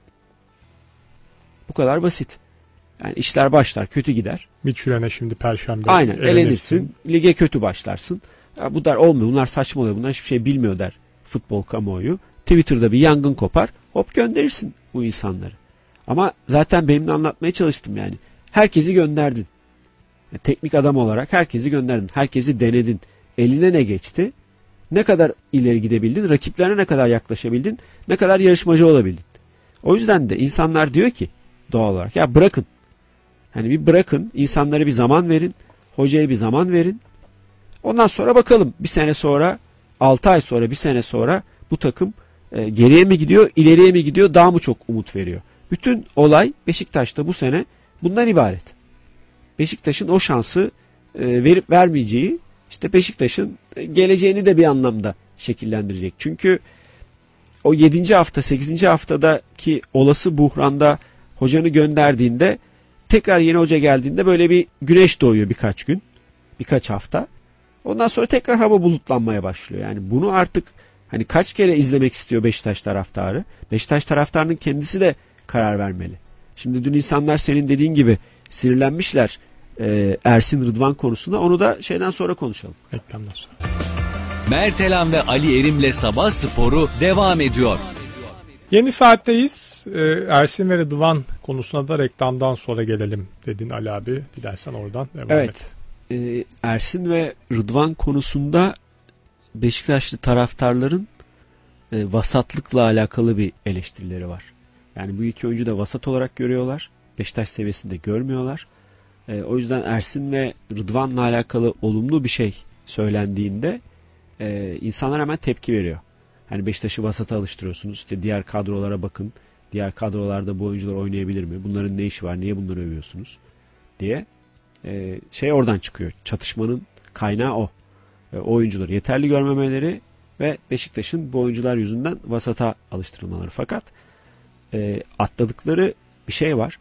Bu kadar basit. Yani işler başlar, kötü gider. Miçülen'e şimdi Perşembe aynen elenirsin, lige kötü başlarsın. Ya bu der olmuyor, bunlar saçma oluyor, bunlar hiçbir şey bilmiyor der futbol kamuoyu. Twitter'da bir yangın kopar, hop gönderirsin bu insanları. Ama zaten benim de anlatmaya çalıştım yani. Herkesi gönderdin. Teknik adam olarak herkesi gönderdin. Herkesi denedin. Eline ne geçti? Ne kadar ileri gidebildin? Rakiplerine ne kadar yaklaşabildin? Ne kadar yarışmacı olabildin? O yüzden de insanlar diyor ki doğal olarak ya bırakın. Hani bir bırakın, insanlara bir zaman verin. Hocaya bir zaman verin. Ondan sonra bakalım bir sene sonra, 6 ay sonra, bir sene sonra bu takım geriye mi gidiyor, ileriye mi gidiyor, daha mı çok umut veriyor? Bütün olay Beşiktaş'ta bu sene bundan ibaret. Beşiktaş'ın o şansı verip vermeyeceği, işte Beşiktaş'ın geleceğini de bir anlamda şekillendirecek. Çünkü o 7. hafta, 8. haftadaki olası buhranda hocanı gönderdiğinde, tekrar yeni hoca geldiğinde böyle bir güneş doğuyor birkaç gün, birkaç hafta. Ondan sonra tekrar hava bulutlanmaya başlıyor. Yani bunu artık hani kaç kere izlemek istiyor Beşiktaş taraftarı? Beşiktaş taraftarının kendisi de karar vermeli. Şimdi dün insanlar senin dediğin gibi sinirlenmişler Ersin Rıdvan konusunda. Onu da şeyden sonra konuşalım. Reklamdan sonra. Mertelan ve Ali Erim'le Sabah Sporu devam ediyor. Yeni saatteyiz. Ersin ve Rıdvan konusuna da reklamdan sonra gelelim dedin Ali abi. Dilersen oradan devam et. Ersin ve Rıdvan konusunda Beşiktaşlı taraftarların vasatlıkla alakalı bir eleştirileri var. Yani bu iki oyuncu da vasat olarak görüyorlar. Beşiktaş seviyesinde görmüyorlar. O yüzden Ersin ve Rıdvan'la alakalı olumlu bir şey söylendiğinde insanlar hemen tepki veriyor. Hani Beşiktaş'ı vasata alıştırıyorsunuz. İşte diğer kadrolara bakın. Diğer kadrolarda bu oyuncular oynayabilir mi? Bunların ne işi var? Niye bunları övüyorsunuz? Diye oradan çıkıyor. Çatışmanın kaynağı o. O oyuncuları yeterli görmemeleri ve Beşiktaş'ın bu oyuncular yüzünden vasata alıştırılmaları. Fakat atladıkları bir şey var.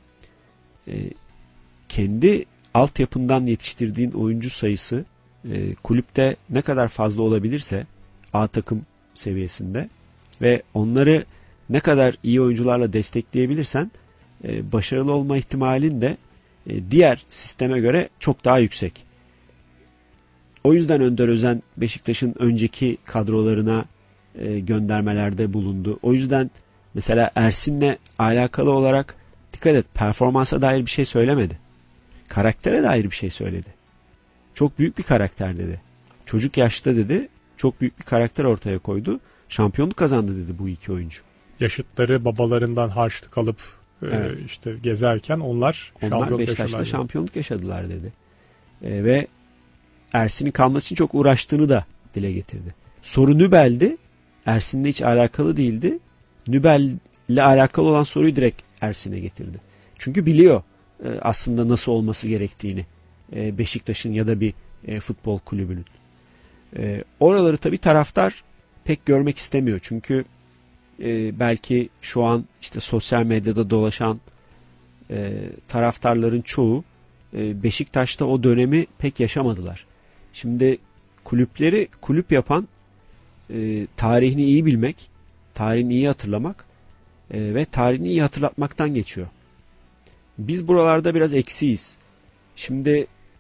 Kendi altyapından yetiştirdiğin oyuncu sayısı kulüpte ne kadar fazla olabilirse A takım seviyesinde ve onları ne kadar iyi oyuncularla destekleyebilirsen başarılı olma ihtimalin de diğer sisteme göre çok daha yüksek. O yüzden Önder Özen Beşiktaş'ın önceki kadrolarına göndermelerde bulundu. O yüzden mesela Ersin'le alakalı olarak dikkat et, performansa dair bir şey söylemedi. Karaktere dair bir şey söyledi. Çok büyük bir karakter dedi. Çocuk yaşta dedi. Çok büyük bir karakter ortaya koydu. Şampiyonluk kazandı dedi bu iki oyuncu. Yaşıtları babalarından harçlık alıp işte gezerken onlar Beşiktaş'ta şampiyonluk yaşadılar dedi. Ve Ersin'in kalması için çok uğraştığını da dile getirdi. Soru Nübel'di. Ersin'le hiç alakalı değildi. Nübel'le alakalı olan soruyu direkt Ersin'e getirdi. Çünkü biliyor aslında nasıl olması gerektiğini Beşiktaş'ın ya da bir futbol kulübünün. Oraları tabii taraftar pek görmek istemiyor. Çünkü belki şu an işte sosyal medyada dolaşan taraftarların çoğu Beşiktaş'ta o dönemi pek yaşamadılar. Şimdi kulüpleri kulüp yapan tarihini iyi bilmek, tarihini iyi hatırlamak ve tarihini iyi hatırlatmaktan geçiyor. Biz buralarda biraz eksiyiz. Şimdi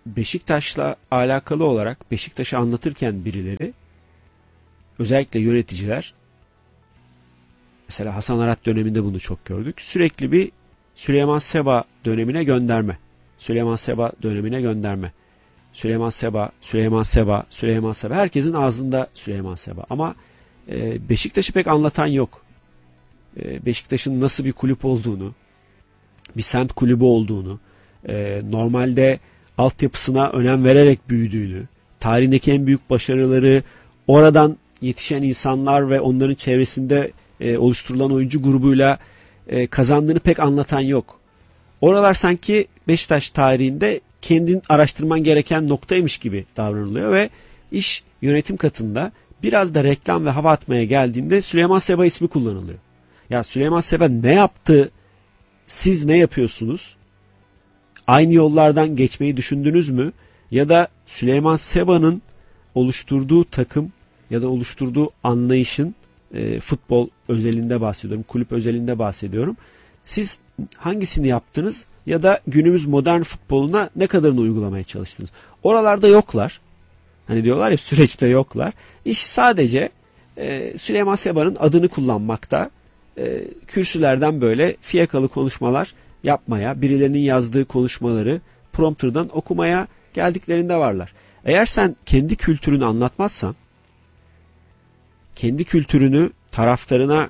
Beşiktaş'la alakalı olarak Beşiktaş'ı anlatırken birileri, özellikle yöneticiler, mesela Hasan Arat döneminde bunu çok gördük. Sürekli bir Süleyman Seba dönemine gönderme. Süleyman Seba dönemine gönderme. Süleyman Seba, Süleyman Seba, Süleyman Seba. Herkesin ağzında Süleyman Seba. Ama Beşiktaş'ı pek anlatan yok. Beşiktaş'ın nasıl bir kulüp olduğunu, bir semt kulübü olduğunu, normalde altyapısına önem vererek büyüdüğünü, tarihindeki en büyük başarıları oradan yetişen insanlar ve onların çevresinde oluşturulan oyuncu grubuyla kazandığını pek anlatan yok. Oralar sanki Beşiktaş tarihinde kendin araştırman gereken noktaymış gibi davranılıyor ve iş yönetim katında biraz da reklam ve hava atmaya geldiğinde Süleyman Seba ismi kullanılıyor. Ya Süleyman Seba ne yaptı? Siz ne yapıyorsunuz? Aynı yollardan geçmeyi düşündünüz mü? Ya da Süleyman Seba'nın oluşturduğu takım ya da oluşturduğu anlayışın, futbol özelinde bahsediyorum, kulüp özelinde bahsediyorum. Siz hangisini yaptınız ya da günümüz modern futboluna ne kadarını uygulamaya çalıştınız? Oralarda yoklar. Hani diyorlar ya, süreçte yoklar. İş sadece Süleyman Seba'nın adını kullanmakta, kürsülerden böyle fiyakalı konuşmalar yapmaya, birilerinin yazdığı konuşmaları prompterdan okumaya geldiklerinde varlar. Eğer sen kendi kültürünü anlatmazsan, kendi kültürünü taraftarına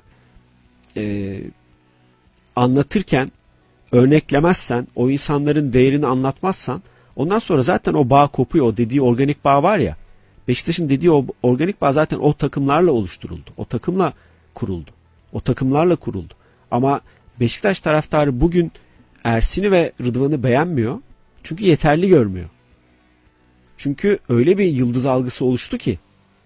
anlatırken örneklemezsen, o insanların değerini anlatmazsan, ondan sonra zaten o bağ kopuyor. O dediği organik bağ var ya, Beşiktaş'ın dediği o organik bağ zaten o takımlarla oluşturuldu. O takımla kuruldu. O takımlarla kuruldu. Ama Beşiktaş taraftarı bugün Ersin'i ve Rıdvan'ı beğenmiyor. Çünkü yeterli görmüyor. Çünkü öyle bir yıldız algısı oluştu ki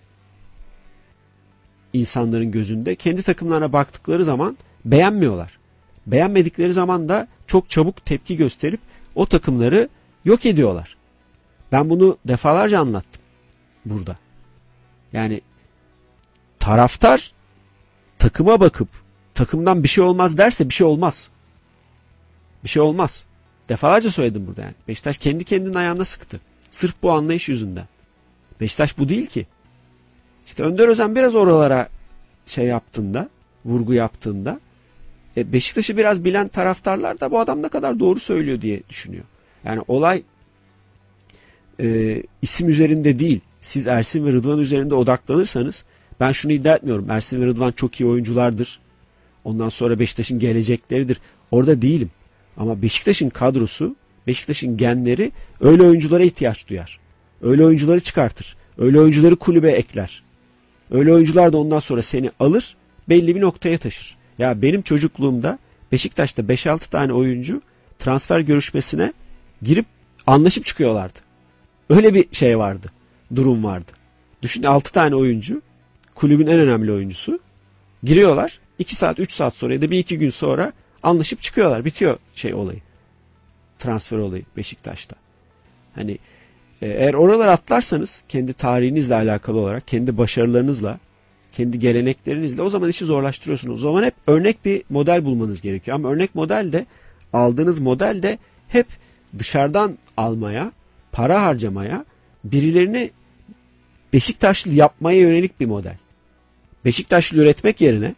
insanların gözünde, kendi takımlarına baktıkları zaman beğenmiyorlar. Beğenmedikleri zaman da çok çabuk tepki gösterip o takımları yok ediyorlar. Ben bunu defalarca anlattım burada. Yani taraftar takıma bakıp takımdan bir şey olmaz derse bir şey olmaz. Bir şey olmaz. Defalarca söyledim burada yani. Beşiktaş kendi kendinin ayağına sıktı. Sırf bu anlayış yüzünden. Beşiktaş bu değil ki. İşte Önder Özen biraz oralara şey yaptığında, vurgu yaptığında, Beşiktaş'ı biraz bilen taraftarlar da bu adam ne kadar doğru söylüyor diye düşünüyor. Yani olay isim üzerinde değil. Siz Ersin ve Rıdvan üzerinde odaklanırsanız, ben şunu iddia etmiyorum. Ersin ve Rıdvan çok iyi oyunculardır. Ondan sonra Beşiktaş'ın gelecekleridir. Orada değilim. Ama Beşiktaş'ın kadrosu, Beşiktaş'ın genleri öyle oyunculara ihtiyaç duyar. Öyle oyuncuları çıkartır. Öyle oyuncuları kulübe ekler. Öyle oyuncular da ondan sonra seni alır, belli bir noktaya taşır. Ya benim çocukluğumda Beşiktaş'ta 5-6 tane oyuncu transfer görüşmesine girip anlaşıp çıkıyorlardı. Öyle bir şey vardı. Durum vardı. Düşün, 6 tane oyuncu, kulübün en önemli oyuncusu, giriyorlar. 2 saat 3 saat sonra ya da 1-2 gün sonra anlaşıp çıkıyorlar. Bitiyor olayı. Transfer olayı Beşiktaş'ta. Hani eğer oraları atlarsanız, kendi tarihinizle alakalı olarak, kendi başarılarınızla, kendi geleneklerinizle, o zaman işi zorlaştırıyorsunuz. O zaman hep örnek bir model bulmanız gerekiyor. Ama örnek model de, aldığınız model de hep dışarıdan almaya, para harcamaya, birilerini Beşiktaşlı yapmaya yönelik bir model. Beşiktaşlı üretmek yerine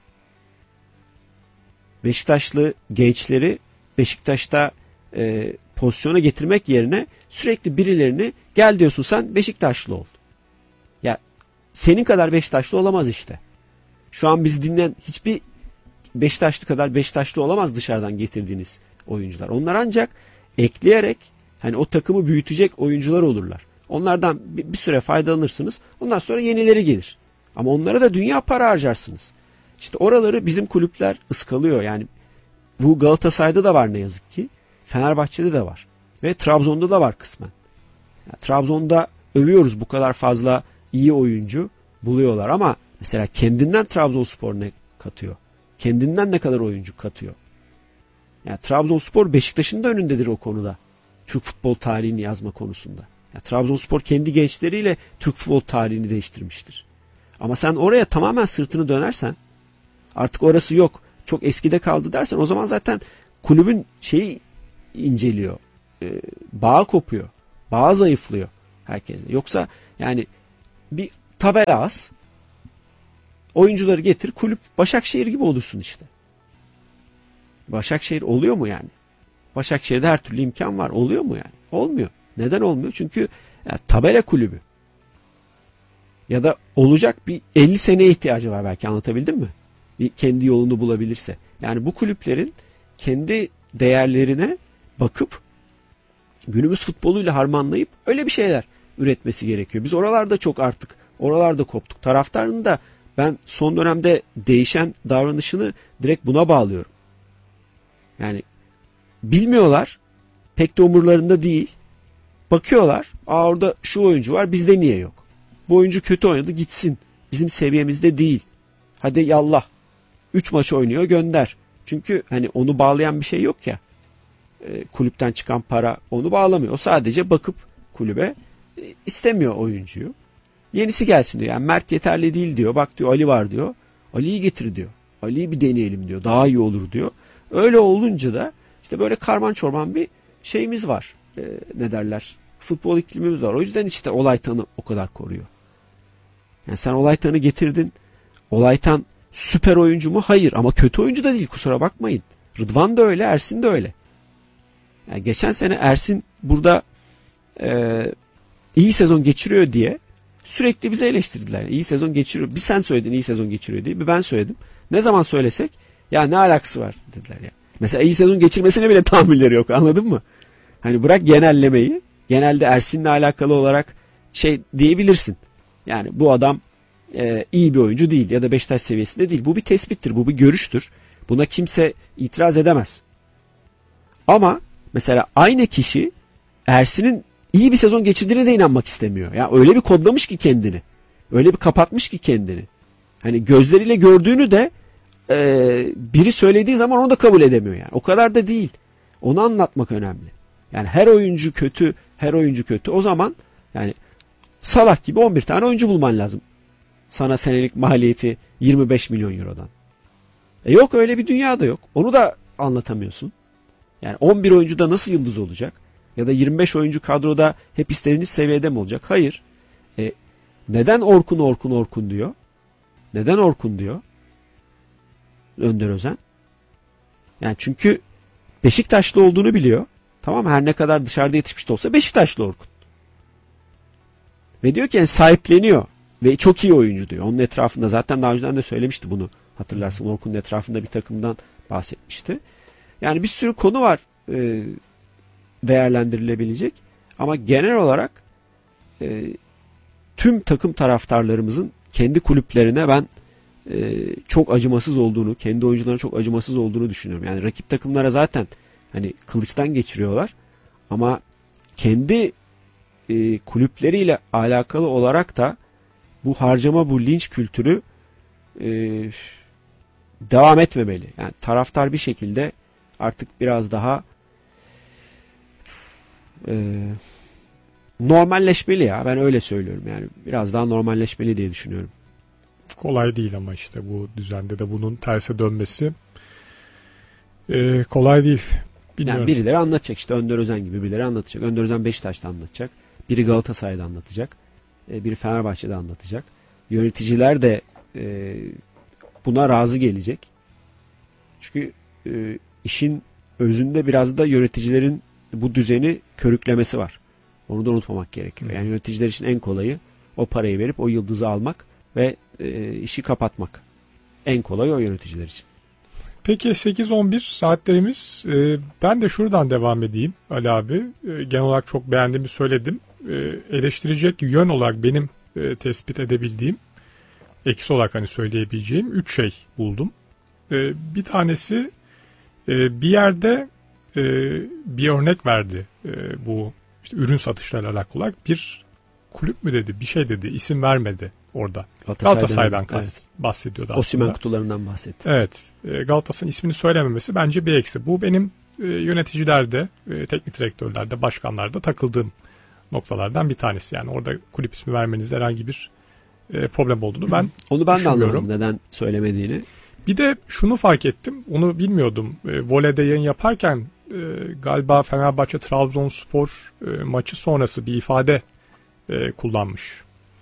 Beşiktaşlı gençleri Beşiktaş'ta pozisyona getirmek yerine sürekli birilerini, gel diyorsun sen Beşiktaşlı ol. Ya senin kadar Beşiktaşlı olamaz işte. Şu an bizi dinleyen hiçbir Beşiktaşlı kadar Beşiktaşlı olamaz dışarıdan getirdiğiniz oyuncular. Onlar ancak ekleyerek, hani o takımı büyütecek oyuncular olurlar. Onlardan bir süre faydalanırsınız. Ondan sonra yenileri gelir. Ama onlara da dünya para harcarsınız. İşte oraları bizim kulüpler ıskalıyor. Yani bu Galatasaray'da da var ne yazık ki. Fenerbahçe'de de var. Ve Trabzon'da da var kısmen. Yani Trabzon'da övüyoruz, bu kadar fazla iyi oyuncu buluyorlar ama mesela kendinden Trabzonspor ne katıyor? Kendinden ne kadar oyuncu katıyor? Yani Trabzonspor Beşiktaş'ın da önündedir o konuda. Türk futbol tarihini yazma konusunda. Yani Trabzonspor kendi gençleriyle Türk futbol tarihini değiştirmiştir. Ama sen oraya tamamen sırtını dönersen, artık orası yok, çok eskide kaldı dersen, o zaman zaten kulübün şeyi inceliyor. Bağı kopuyor. Bağı zayıflıyor herkese. Yoksa yani bir tabela az, oyuncuları getir, kulüp Başakşehir gibi olursun işte. Başakşehir oluyor mu yani? Başakşehir'de her türlü imkan var. Oluyor mu yani? Olmuyor. Neden olmuyor? Çünkü tabela kulübü. Ya da olacak bir 50 seneye ihtiyacı var belki, anlatabildim mi? Bir kendi yolunu bulabilirse. Yani bu kulüplerin kendi değerlerine bakıp günümüz futboluyla harmanlayıp öyle bir şeyler üretmesi gerekiyor. Biz oralarda koptuk. Taraftarın da ben son dönemde değişen davranışını direkt buna bağlıyorum. Yani bilmiyorlar, pek de umurlarında değil. Bakıyorlar, orada şu oyuncu var, bizde niye yok? Bu oyuncu kötü oynadı, gitsin. Bizim seviyemizde değil. Hadi yallah. 3 maç oynuyor, gönder. Çünkü hani onu bağlayan bir şey yok ya. Kulüpten çıkan para onu bağlamıyor. O sadece bakıp kulübe istemiyor oyuncuyu. Yenisi gelsin diyor. Yani Mert yeterli değil diyor. Bak diyor, Ali var diyor. Ali'yi getir diyor. Ali'yi bir deneyelim diyor. Daha iyi olur diyor. Öyle olunca da işte böyle karman çorman bir şeyimiz var. Ne derler? Futbol iklimimiz var. O yüzden işte Olaytan'ı o kadar koruyor. Yani sen Olaytan'ı getirdin. Olaytan süper oyuncu mu? Hayır. Ama kötü oyuncu da değil, kusura bakmayın. Rıdvan da öyle, Ersin de öyle. Yani geçen sene Ersin burada iyi sezon geçiriyor diye sürekli bize eleştirdiler. Yani iyi sezon geçiriyor. Bir sen söyledin iyi sezon geçiriyor diye. Bir ben söyledim. Ne zaman söylesek ya ne alakası var dediler ya. Mesela iyi sezon geçirmesine bile tahammülleri yok, anladın mı? Hani bırak genellemeyi. Genelde Ersin'le alakalı olarak şey diyebilirsin. Yani bu adam iyi bir oyuncu değil ya da Beşiktaş seviyesinde değil. Bu bir tespittir, bu bir görüştür. Buna kimse itiraz edemez. Ama mesela aynı kişi Ersin'in iyi bir sezon geçirdiğine de inanmak istemiyor. Ya öyle bir kodlamış ki kendini. Öyle bir kapatmış ki kendini. Hani gözleriyle gördüğünü de biri söylediği zaman onu da kabul edemiyor yani. O kadar da değil. Onu anlatmak önemli. Yani her oyuncu kötü, her oyuncu kötü. O zaman yani Salah gibi 11 tane oyuncu bulman lazım. Sana senelik maliyeti 25 milyon eurodan. Yok, öyle bir dünya da yok. Onu da anlatamıyorsun. Yani 11 oyuncuda nasıl yıldız olacak? Ya da 25 oyuncu kadroda hep istediğiniz seviyede mi olacak? Hayır. Neden Orkun diyor? Neden Orkun diyor Önder Özen? Yani çünkü Beşiktaşlı olduğunu biliyor. Tamam mı? Her ne kadar dışarıda yetişmiş de olsa Beşiktaşlı Orkun. Ve diyor ki yani sahipleniyor. Ve çok iyi oyuncu diyor. Onun etrafında zaten daha önceden de söylemişti bunu. Hatırlarsın, Orkun'un etrafında bir takımdan bahsetmişti. Yani bir sürü konu var değerlendirilebilecek. Ama genel olarak tüm takım taraftarlarımızın kendi kulüplerine ben çok acımasız olduğunu, kendi oyuncularına çok acımasız olduğunu düşünüyorum. Yani rakip takımlara zaten hani kılıçtan geçiriyorlar. Ama kendi kulüpleriyle alakalı olarak da bu harcama, bu linç kültürü devam etmemeli. Yani taraftar bir şekilde artık biraz daha normalleşmeli ya. Ben öyle söylüyorum yani. Biraz daha normalleşmeli diye düşünüyorum. Kolay değil ama işte bu düzende de bunun terse dönmesi kolay değil. Bilmiyorum. Yani birileri anlatacak, işte Önder Özen gibi birileri anlatacak. Önder Özen Beşiktaş'ta anlatacak. Biri Galatasaray'da anlatacak. Biri Fenerbahçe'de anlatacak. Yöneticiler de buna razı gelecek. Çünkü işin özünde biraz da yöneticilerin bu düzeni körüklemesi var. Onu da unutmamak gerekiyor. Yani yöneticiler için en kolayı o parayı verip o yıldızı almak ve işi kapatmak. En kolay o yöneticiler için. Peki 8-11 saatlerimiz. Ben de şuradan devam edeyim Ali abi. Genel olarak çok beğendiğimi söyledim. Eleştirecek yön olarak benim tespit edebildiğim, eksi olarak hani söyleyebileceğim 3 şey buldum. Bir tanesi bir yerde bir örnek verdi. Bu işte ürün satışlarıyla alakalı olarak bir kulüp mü dedi, bir şey dedi, isim vermedi orada. Galatasaray'dan evet. Bahsediyordu aslında. Osimhen kutularından bahsetti. Evet. Galatasaray'ın ismini söylememesi bence bir eksi. Bu benim yöneticilerde, teknik direktörlerde, başkanlarda takıldığım noktalardan bir tanesi. Yani orada kulüp ismi vermenizde herhangi bir problem olduğunu ben onu ben de anlamadım neden söylemediğini. Bir de şunu fark ettim. Onu bilmiyordum. Voley'de yayın yaparken galiba Fenerbahçe Trabzonspor maçı sonrası bir ifade kullanmış.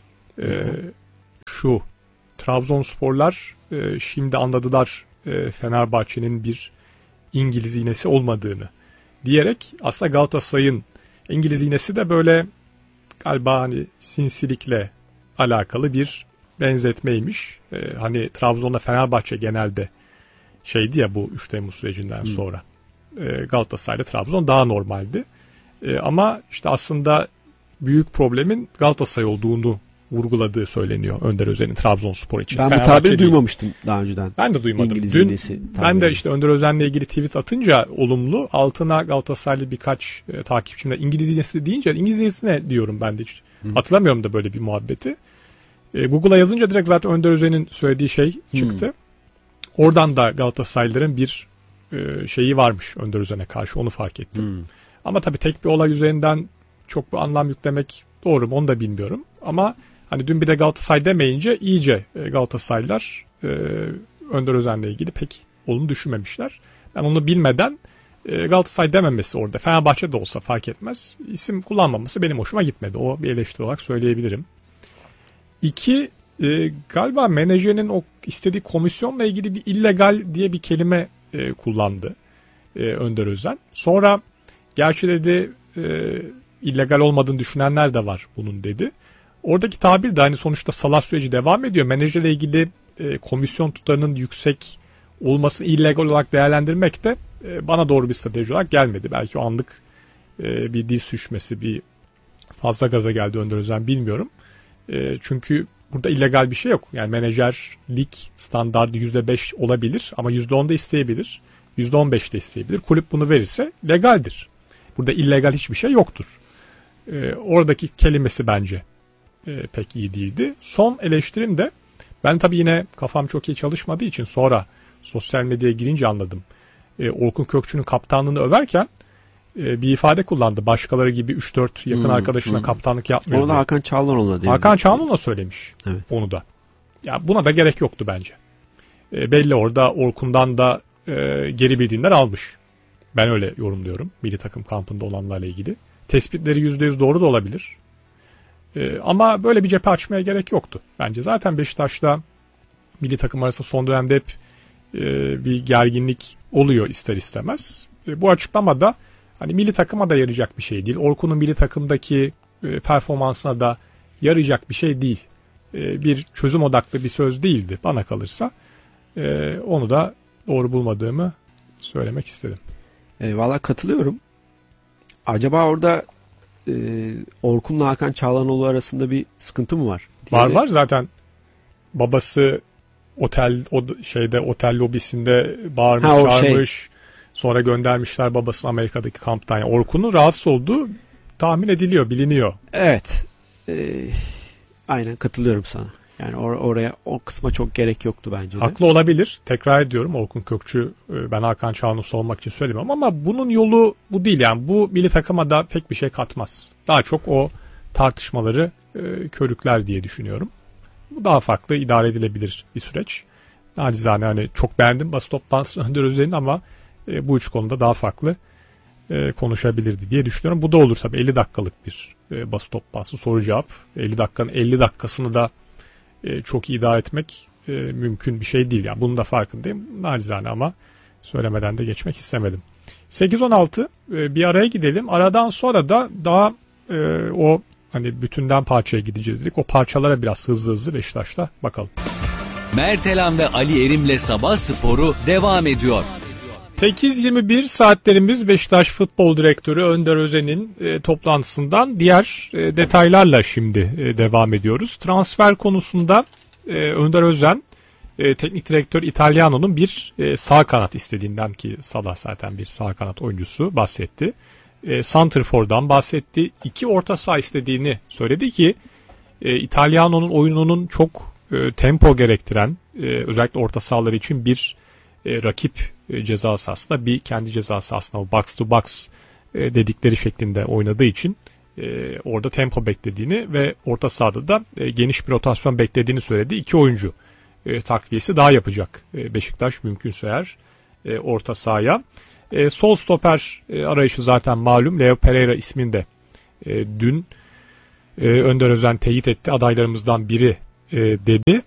Şu Trabzonsporlar şimdi anladılar Fenerbahçe'nin bir İngiliz iğnesi olmadığını diyerek aslında Galatasaray'ın İngiliz iğnesi de böyle galiba hani sinsilikle alakalı bir benzetmeymiş. Hani Trabzon'da Fenerbahçe genelde şeydi ya bu 3 Temmuz sürecinden sonra. Galatasaray'da Trabzon daha normaldi. Ama işte aslında büyük problemin Galatasaray olduğunu vurguladığı söyleniyor Önder Özen'in Trabzonspor için. Ben bu tabiri duymamıştım daha önceden. Ben de duymadım. İngiliz Dün ben de işte Önder Özen'le ilgili tweet atınca olumlu, altına Galatasaraylı birkaç takipçimde İngiliz iğnesi deyince İngiliz iğnesi ne diyorum ben de hiç. Hatırlamıyorum da böyle bir muhabbeti. Google'a yazınca direkt zaten Önder Özen'in söylediği şey çıktı. Oradan da Galatasaraylıların bir şeyi varmış Önder Özen'e karşı, onu fark ettim. Ama tabii tek bir olay üzerinden çok bir anlam yüklemek doğru mu onu da bilmiyorum. Ama hani dün bir de Galatasaray demeyince iyice Galatasaraylılar Önder Özen'le ilgili pek olumlu düşünmemişler. Ben onu bilmeden Galatasaray dememesi orada, Fenerbahçe de olsa fark etmez, isim kullanmaması benim hoşuma gitmedi. O bir eleştiri olarak söyleyebilirim. 2, galiba menajerin o istediği komisyonla ilgili bir illegal diye bir kelime kullandı Önder Özen. Sonra gerçi dedi illegal olmadığını düşünenler de var bunun dedi. Oradaki tabir de hani sonuçta salah süreci devam ediyor. Menajerle ilgili komisyon tutarının yüksek olmasını illegal olarak değerlendirmek de bana doğru bir strateji olarak gelmedi. Belki o anlık bir dil sürçmesi, bir fazla gaza geldi Önder Özen, bilmiyorum. Çünkü burada illegal bir şey yok. Yani menajerlik standardı %5 olabilir ama %10 da isteyebilir. %15 de isteyebilir. Kulüp bunu verirse legaldir. Burada illegal hiçbir şey yoktur. Oradaki kelimesi bence pek iyi değildi. Son eleştirim de, ben tabii yine kafam çok iyi çalışmadığı için sonra sosyal medyaya girince anladım. Orkun Kökçü'nün kaptanlığını överken bir ifade kullandı. Başkaları gibi 3-4 yakın arkadaşına kaptanlık yapmıyor. Onu da Hakan Çalhanoğlu'na dedi. Hakan Çalhanoğlu'na söylemiş. Evet. Onu da. Ya buna da gerek yoktu bence. Belli orada Orkun'dan da geri bildirimler almış. Ben öyle yorumluyorum. Milli takım kampında olanlarla ilgili. Tespitleri %100 doğru da olabilir. Ama böyle bir cephe açmaya gerek yoktu. Bence zaten Beşiktaş'ta milli takım arasında son dönemde hep bir gerginlik oluyor ister istemez. Bu açıklamada hani milli takıma da yarayacak bir şey değil. Orkun'un milli takımdaki performansına da yarayacak bir şey değil. Bir çözüm odaklı bir söz değildi bana kalırsa. Onu da doğru bulmadığımı söylemek istedim. Valla katılıyorum. Acaba orada Orkun'la Hakan Çalhanoğlu arasında bir sıkıntı mı var? Var zaten. Babası otel lobisinde bağırmış, çağırmış. Sonra göndermişler babasını Amerika'daki kamptan. Yani Orkun'un rahatsız olduğu tahmin ediliyor, biliniyor. Evet. Aynen katılıyorum sana. Yani oraya, o kısma çok gerek yoktu bence de. Haklı olabilir. Tekrar ediyorum, Orkun Kökçü ben Hakan Çalhanoğlu'nu sormak için söylemiyorum ama bunun yolu bu değil. Yani bu milli takıma da pek bir şey katmaz. Daha çok o tartışmaları körükler diye düşünüyorum. Bu daha farklı idare edilebilir bir süreç. Nacizane hani çok beğendim basın toplantısını Önder Özen'in ama bu üç konuda daha farklı konuşabilirdi diye düşünüyorum. Bu da olur tabii 50 dakikalık bir basın toplantısı, soru cevap. 50 dakikanın 50 dakikasını da çok iyi idare etmek mümkün bir şey değil. Yani bunun da farkındayım. Nacizane ama söylemeden de geçmek istemedim. 8-16 bir araya gidelim. Aradan sonra da daha o hani bütünden parçaya gideceğiz dedik. O parçalara biraz hızlı Beşiktaş'ta bakalım. Mertelan ve Ali Erim'le Sabah Sporu devam ediyor. 8:21 saatlerimiz. Beşiktaş Futbol Direktörü Önder Özen'in toplantısından diğer detaylarla şimdi devam ediyoruz. Transfer konusunda Önder Özen teknik direktör Italiano'nun bir sağ kanat istediğinden, ki Salah zaten bir sağ kanat oyuncusu, bahsetti. Santrfor'dan bahsetti. 2 orta saha istediğini söyledi ki Italiano'nun oyununun çok tempo gerektiren, özellikle orta sahaları için bir rakip ceza sahasında, bir kendi ceza sahasında box to box dedikleri şeklinde oynadığı için orada tempo beklediğini ve orta sahada da geniş bir rotasyon beklediğini söyledi. 2 oyuncu takviyesi daha yapacak Beşiktaş mümkünse eğer orta sahaya. Sol stoper arayışı zaten malum. Leo Pereira isminde dün Önder Özen teyit etti. Adaylarımızdan biri dedi.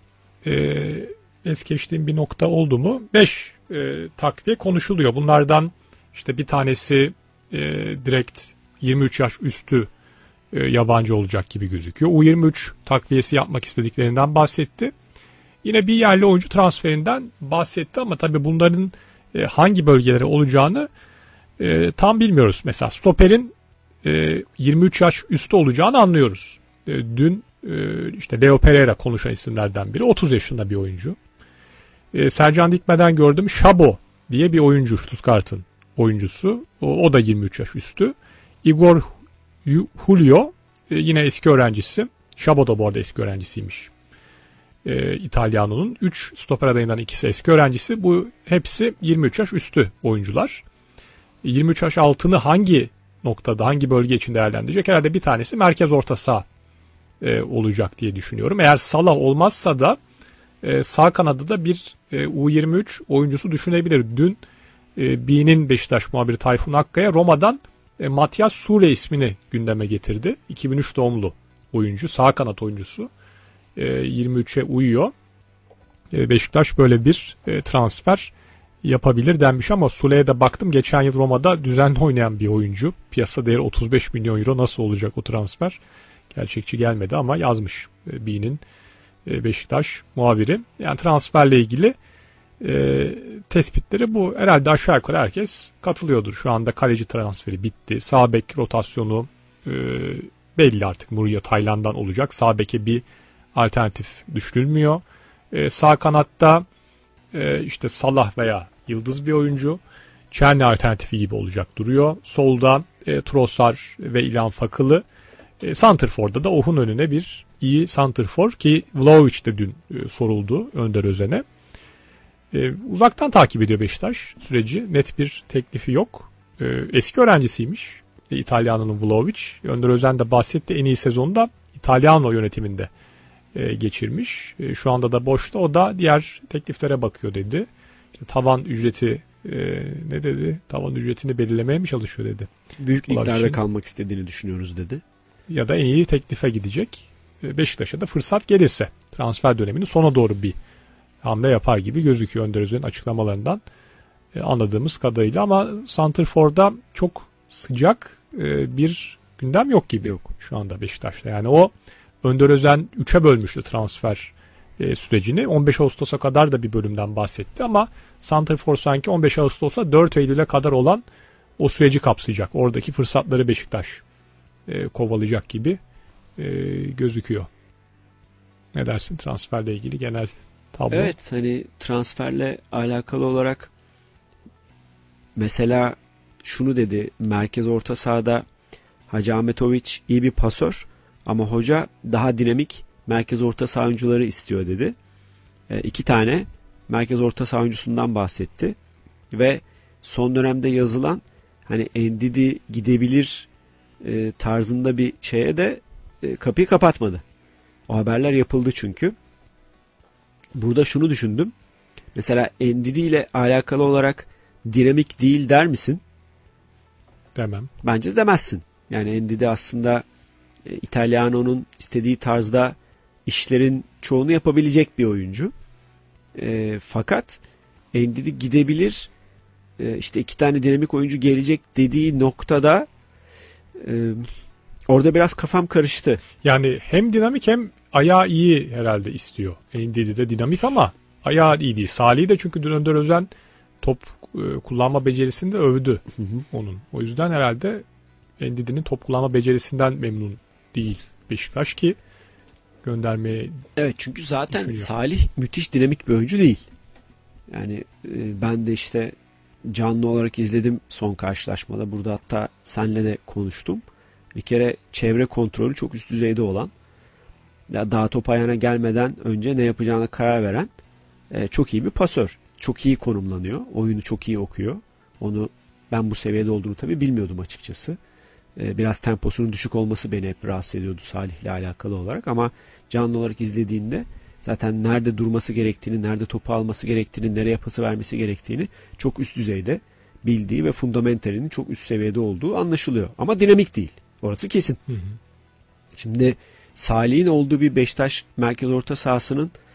Es geçtiğim bir nokta oldu mu? 5 takviye konuşuluyor. Bunlardan işte bir tanesi direkt 23 yaş üstü yabancı olacak gibi gözüküyor. U23 takviyesi yapmak istediklerinden bahsetti. Yine bir yerli oyuncu transferinden bahsetti ama tabii bunların hangi bölgelere olacağını tam bilmiyoruz. Mesela stoperin 23 yaş üstü olacağını anlıyoruz. Dün işte Leo Pereira konuşan isimlerden biri 30 yaşında bir oyuncu. Sercan Dikme'den gördüm Şabo diye bir oyuncu, Stuttgart'ın oyuncusu. O da 23 yaş üstü. Igor Julio yine eski öğrencisi. Şabo da bu arada eski öğrencisiymiş. İtalyano'nun 3 stoper adayından ikisi eski öğrencisi. Bu hepsi 23 yaş üstü oyuncular. 23 yaş altını hangi noktada, hangi bölge için değerlendirecek? Herhalde bir tanesi merkez orta saha olacak diye düşünüyorum. Eğer Salah olmazsa da sağ kanadı da bir U23 oyuncusu düşünebilir. Dün B'nin Beşiktaş muhabiri Tayfun Akkaya Roma'dan Matias Sure ismini gündeme getirdi. 2003 doğumlu oyuncu, sağ kanat oyuncusu. 23'e uyuyor. Beşiktaş böyle bir transfer yapabilir denmiş ama Sule'ye de baktım. Geçen yıl Roma'da düzenli oynayan bir oyuncu. Piyasa değeri 35 milyon euro. Nasıl olacak o transfer? Gerçekçi gelmedi ama yazmış B'nin Beşiktaş muhabiri. Yani transferle ilgili tespitleri bu. Herhalde aşağı yukarı herkes katılıyordur. Şu anda kaleci transferi bitti. Sağ bek rotasyonu belli artık. Mourinho Tayland'dan olacak. Sağ beke bir alternatif düşünülmüyor. Sağ kanatta işte Salah veya yıldız bir oyuncu. Çerni alternatifi gibi olacak duruyor. Solda Trossard ve İlhan Fakılı. Santrfor'da da Ohun önüne bir iyi santrfor ki Vlahovic de dün soruldu Önder Özen'e. Uzaktan takip ediyor Beşiktaş süreci. Net bir teklifi yok. Eski öğrencisiymiş İtalyano'nun Vlahovic. Önder Özen de bahsetti, en iyi sezonda İtalyano yönetiminde geçirmiş. Şu anda da boşta. O da diğer tekliflere bakıyor dedi. İşte tavan ücreti ne dedi? Tavan ücretini belirlemeye mi çalışıyor dedi. Büyük miktarda kalmak istediğini düşünüyoruz dedi. Ya da en iyi teklife gidecek. Beşiktaş'a da fırsat gelirse transfer döneminin sona doğru bir hamle yapar gibi gözüküyor Önder Özen'in açıklamalarından anladığımız kadarıyla, ama santrfor'da çok sıcak bir gündem yok gibi yok şu anda Beşiktaş'ta. Yani o Önder Özen 3'e bölmüştü transfer sürecini. 15 Ağustos'a kadar da bir bölümden bahsetti ama santrfor sanki 15 Ağustos'a 4 Eylül'e kadar olan o süreci kapsayacak. Oradaki fırsatları Beşiktaş kovalayacak gibi gözüküyor. Ne dersin transferle ilgili genel tablo? Evet, hani transferle alakalı olarak mesela şunu dedi, merkez orta sahada Hacı Ahmetoviç iyi bir pasör ama hoca daha dinamik merkez orta saha oyuncuları istiyor dedi. 2 tane merkez orta saha oyuncusundan bahsetti ve son dönemde yazılan hani Ndidi gidebilir tarzında bir şeye de kapıyı kapatmadı. O haberler yapıldı çünkü. Burada şunu düşündüm. Mesela Ndidi ile alakalı olarak dinamik değil der misin? Demem. Bence demezsin. Yani Ndidi aslında İtalyano'nun istediği tarzda işlerin çoğunu yapabilecek bir oyuncu. Fakat Ndidi gidebilir, işte 2 tane dinamik oyuncu gelecek dediği noktada orada biraz kafam karıştı. Yani hem dinamik hem ayağı iyi herhalde istiyor. Ndidi de dinamik ama ayağı iyi değil. Salih'i de çünkü dün Önder Özen top kullanma becerisini de övdü onun. O yüzden herhalde Ndidi'nin top kullanma becerisinden memnun değil Beşiktaş ki göndermeye. Evet, çünkü zaten düşünüyor. Salih müthiş dinamik bir oyuncu değil. Yani ben de işte canlı olarak izledim son karşılaşmada. Burada hatta senle de konuştum. Bir kere çevre kontrolü çok üst düzeyde olan, daha top ayağına gelmeden önce ne yapacağına karar veren çok iyi bir pasör. Çok iyi konumlanıyor. Oyunu çok iyi okuyor. Onu ben bu seviyede olduğunu tabii bilmiyordum açıkçası. Biraz temposunun düşük olması beni hep rahatsız ediyordu Salih'le alakalı olarak, ama canlı olarak izlediğinde zaten nerede durması gerektiğini, nerede topu alması gerektiğini, nereye pası vermesi gerektiğini çok üst düzeyde bildiği ve fundamentalinin çok üst seviyede olduğu anlaşılıyor. Ama dinamik değil. Orası kesin. Şimdi Salih'in olduğu bir Beşiktaş merkez orta sahasının